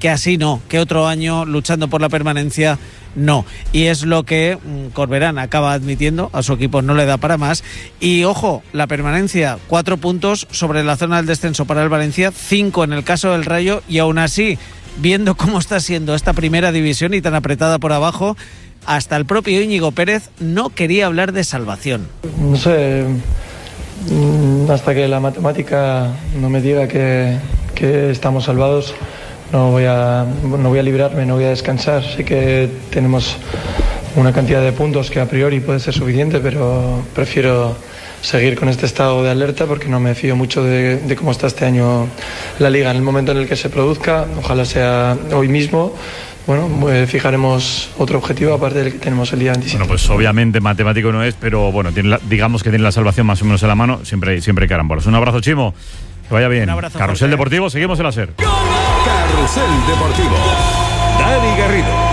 que así no, que otro año luchando por la permanencia no. Y es lo que mmm, Corberán acaba admitiendo, a su equipo no le da para más. Y ojo, la permanencia, cuatro puntos sobre la zona del descenso para el Valencia, cinco en el caso del Rayo, y aún así, viendo cómo está siendo esta primera división y tan apretada por abajo, hasta el propio Íñigo Pérez no quería hablar de salvación. No sé, hasta que la matemática no me diga que, que estamos salvados, no voy a no voy a librarme, no voy a descansar. Sé que tenemos una cantidad de puntos que a priori puede ser suficiente, pero prefiero seguir con este estado de alerta porque no me fío mucho de, de cómo está este año la Liga. En el momento en el que se produzca, ojalá sea hoy mismo, bueno, pues fijaremos otro objetivo aparte del que tenemos el día veintisiete. Bueno, pues obviamente matemático no es, pero bueno, tiene la, digamos que tiene la salvación más o menos en la mano. Siempre, siempre hay carambolas. Un abrazo, Chimo. Que vaya bien. Abrazo, Carrusel Jorge. Deportivo, seguimos en la SER. Carrusel Deportivo. Dani Garrido.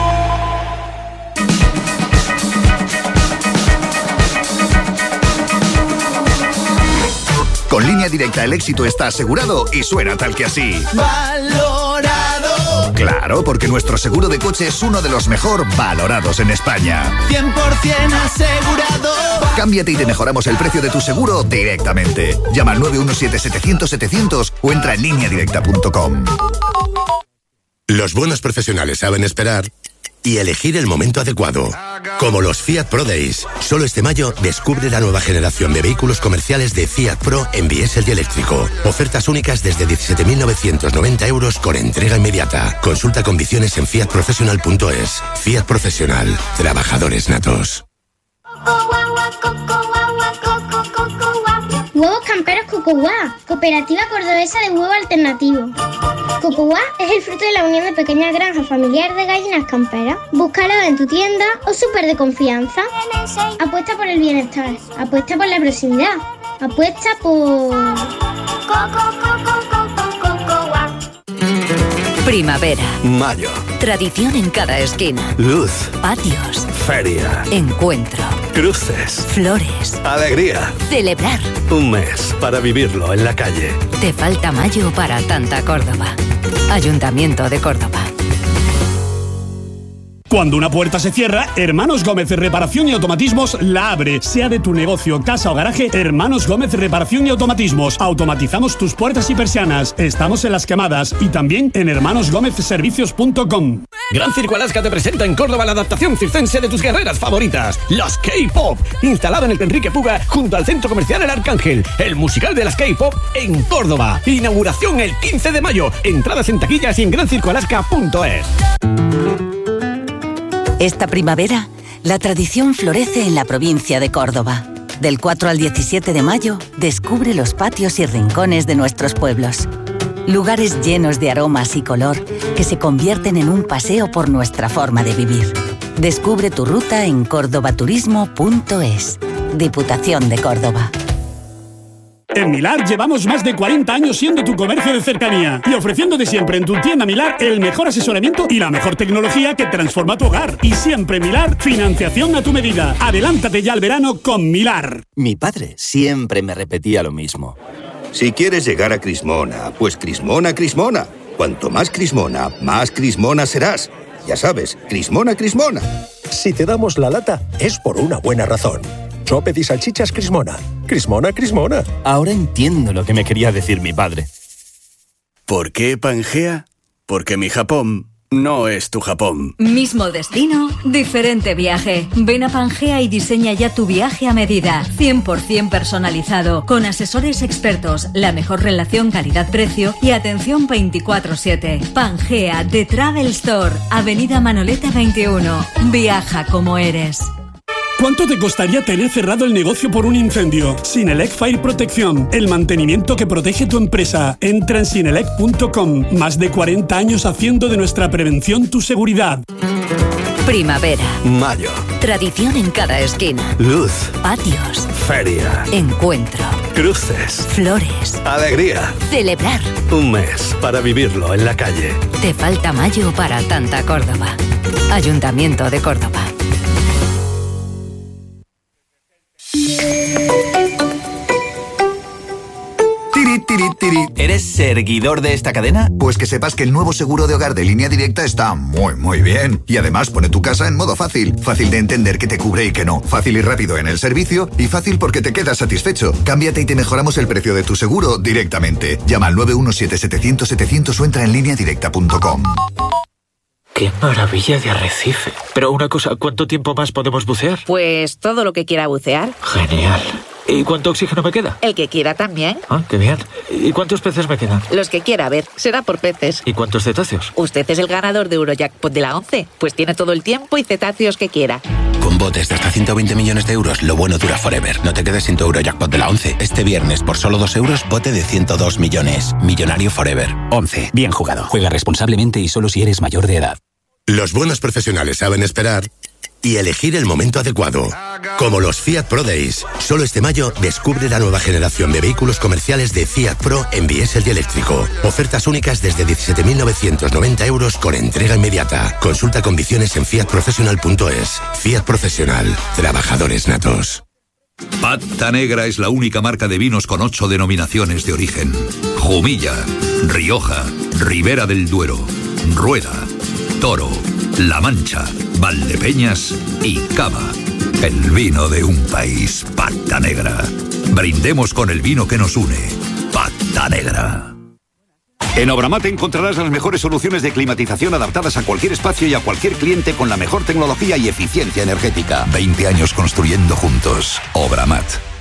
Con Línea Directa el éxito está asegurado y suena tal que así. Valorado. Claro, porque nuestro seguro de coche es uno de los mejor valorados en España. cien por ciento asegurado. Cámbiate y te mejoramos el precio de tu seguro directamente. Llama al nueve uno siete, setecientos, setecientos o entra en línea directa punto com. Los buenos profesionales saben esperar y elegir el momento adecuado. Como los Fiat Pro Days. Solo este mayo descubre la nueva generación de vehículos comerciales de Fiat Pro en diésel y eléctrico. Ofertas únicas desde diecisiete mil novecientos noventa euros con entrega inmediata. Consulta condiciones en fiat professional punto es. Fiat Profesional. Trabajadores natos. Huevos camperos Cocoguá, cooperativa cordobesa de huevo alternativo. Cocoguá es el fruto de la unión de pequeñas granjas familiares de gallinas camperas. Búscalo en tu tienda o súper de confianza. Apuesta por el bienestar, apuesta por la proximidad, apuesta por... Primavera. Mayo. Tradición en cada esquina. Luz. Patios. Feria. Encuentro. Cruces. Flores. Alegría. Celebrar. Un mes para vivirlo en la calle. Te falta mayo para tanta Córdoba. Ayuntamiento de Córdoba. Cuando una puerta se cierra, Hermanos Gómez Reparación y Automatismos la abre. Sea de tu negocio, casa o garaje, Hermanos Gómez Reparación y Automatismos. Automatizamos tus puertas y persianas. Estamos en Las Quemadas y también en hermanos gómez servicios punto com. Gran Circo Alaska te presenta en Córdoba la adaptación circense de tus guerreras favoritas, las K-Pop. Instalado en el Enrique Puga, junto al Centro Comercial El Arcángel. El musical de las K-Pop en Córdoba. Inauguración el quince de mayo. Entradas en taquillas y en gran circo alaska punto es. Esta primavera, la tradición florece en la provincia de Córdoba. Del cuatro al diecisiete de mayo, descubre los patios y rincones de nuestros pueblos. Lugares llenos de aromas y color que se convierten en un paseo por nuestra forma de vivir. Descubre tu ruta en córdoba turismo punto es. Diputación de Córdoba. En Milar llevamos más de cuarenta años siendo tu comercio de cercanía y ofreciéndote siempre en tu tienda Milar el mejor asesoramiento y la mejor tecnología que transforma tu hogar. Y siempre Milar, financiación a tu medida. Adelántate ya al verano con Milar. Mi padre siempre me repetía lo mismo. Si quieres llegar a Crismona, pues Crismona, Crismona. Cuanto más Crismona, más Crismona serás. Ya sabes, Crismona, Crismona. Si te damos la lata, es por una buena razón. Sopes y salchichas Crismona. Crismona, Crismona. Ahora entiendo lo que me quería decir mi padre. ¿Por qué Pangea? Porque mi Japón no es tu Japón. Mismo destino, diferente viaje. Ven a Pangea y diseña ya tu viaje a medida. cien por ciento personalizado, con asesores expertos, la mejor relación calidad-precio y atención veinticuatro siete. Pangea, The Travel Store, Avenida Manoleta veintiuno. Viaja como eres. ¿Cuánto te costaría tener cerrado el negocio por un incendio? Sinelec Fire Protección, el mantenimiento que protege tu empresa. Entra en sinelec punto com. Más de cuarenta años haciendo de nuestra prevención tu seguridad. Primavera. Mayo. Tradición en cada esquina. Luz. Patios. Feria. Encuentro. Cruces. Flores. Alegría. Celebrar. Un mes para vivirlo en la calle. Te falta mayo para tanta Córdoba. Ayuntamiento de Córdoba. Tiri, tiri, tiri. ¿Eres ¿Eres seguidor de esta cadena? Pues que sepas que el nuevo seguro de hogar de Línea Directa está muy, muy bien. Y además pone tu casa en modo fácil. Fácil de entender que te cubre y que no. Fácil y rápido en el servicio. Y fácil porque te quedas satisfecho. Cámbiate y te mejoramos el precio de tu seguro directamente. Llama al nueve uno siete, setecientos, setecientos o entra en línea directa punto com. ¡Qué maravilla de arrecife! Pero una cosa, ¿cuánto tiempo más podemos bucear? Pues todo lo que quiera bucear. Genial. ¿Y cuánto oxígeno me queda? El que quiera también. Ah, qué bien. ¿Y cuántos peces me quedan? Los que quiera ver. Será por peces. ¿Y cuántos cetáceos? Usted es el ganador de Eurojackpot de la once. Pues tiene todo el tiempo y cetáceos que quiera. Con botes de hasta ciento veinte millones de euros, lo bueno dura forever. No te quedes sin tu Eurojackpot de la once. Este viernes, por solo dos euros, bote de ciento dos millones. Millonario forever. once. Bien jugado. Juega responsablemente y solo si eres mayor de edad. Los buenos profesionales saben esperar y elegir el momento adecuado. Como los Fiat Pro Days. Solo este mayo descubre la nueva generación de vehículos comerciales de Fiat Pro en diésel y eléctrico. Ofertas únicas desde diecisiete mil novecientos noventa euros con entrega inmediata. Consulta condiciones en fiat professional punto es. Fiat Profesional. Trabajadores natos. Pata Negra es la única marca de vinos con ocho denominaciones de origen. Jumilla, Rioja, Ribera del Duero, Rueda, Toro, La Mancha, Valdepeñas y Cava. El vino de un país, Pata Negra. Brindemos con el vino que nos une. Pata Negra. En Obramat encontrarás las mejores soluciones de climatización adaptadas a cualquier espacio y a cualquier cliente con la mejor tecnología y eficiencia energética. veinte años construyendo juntos. Obramat.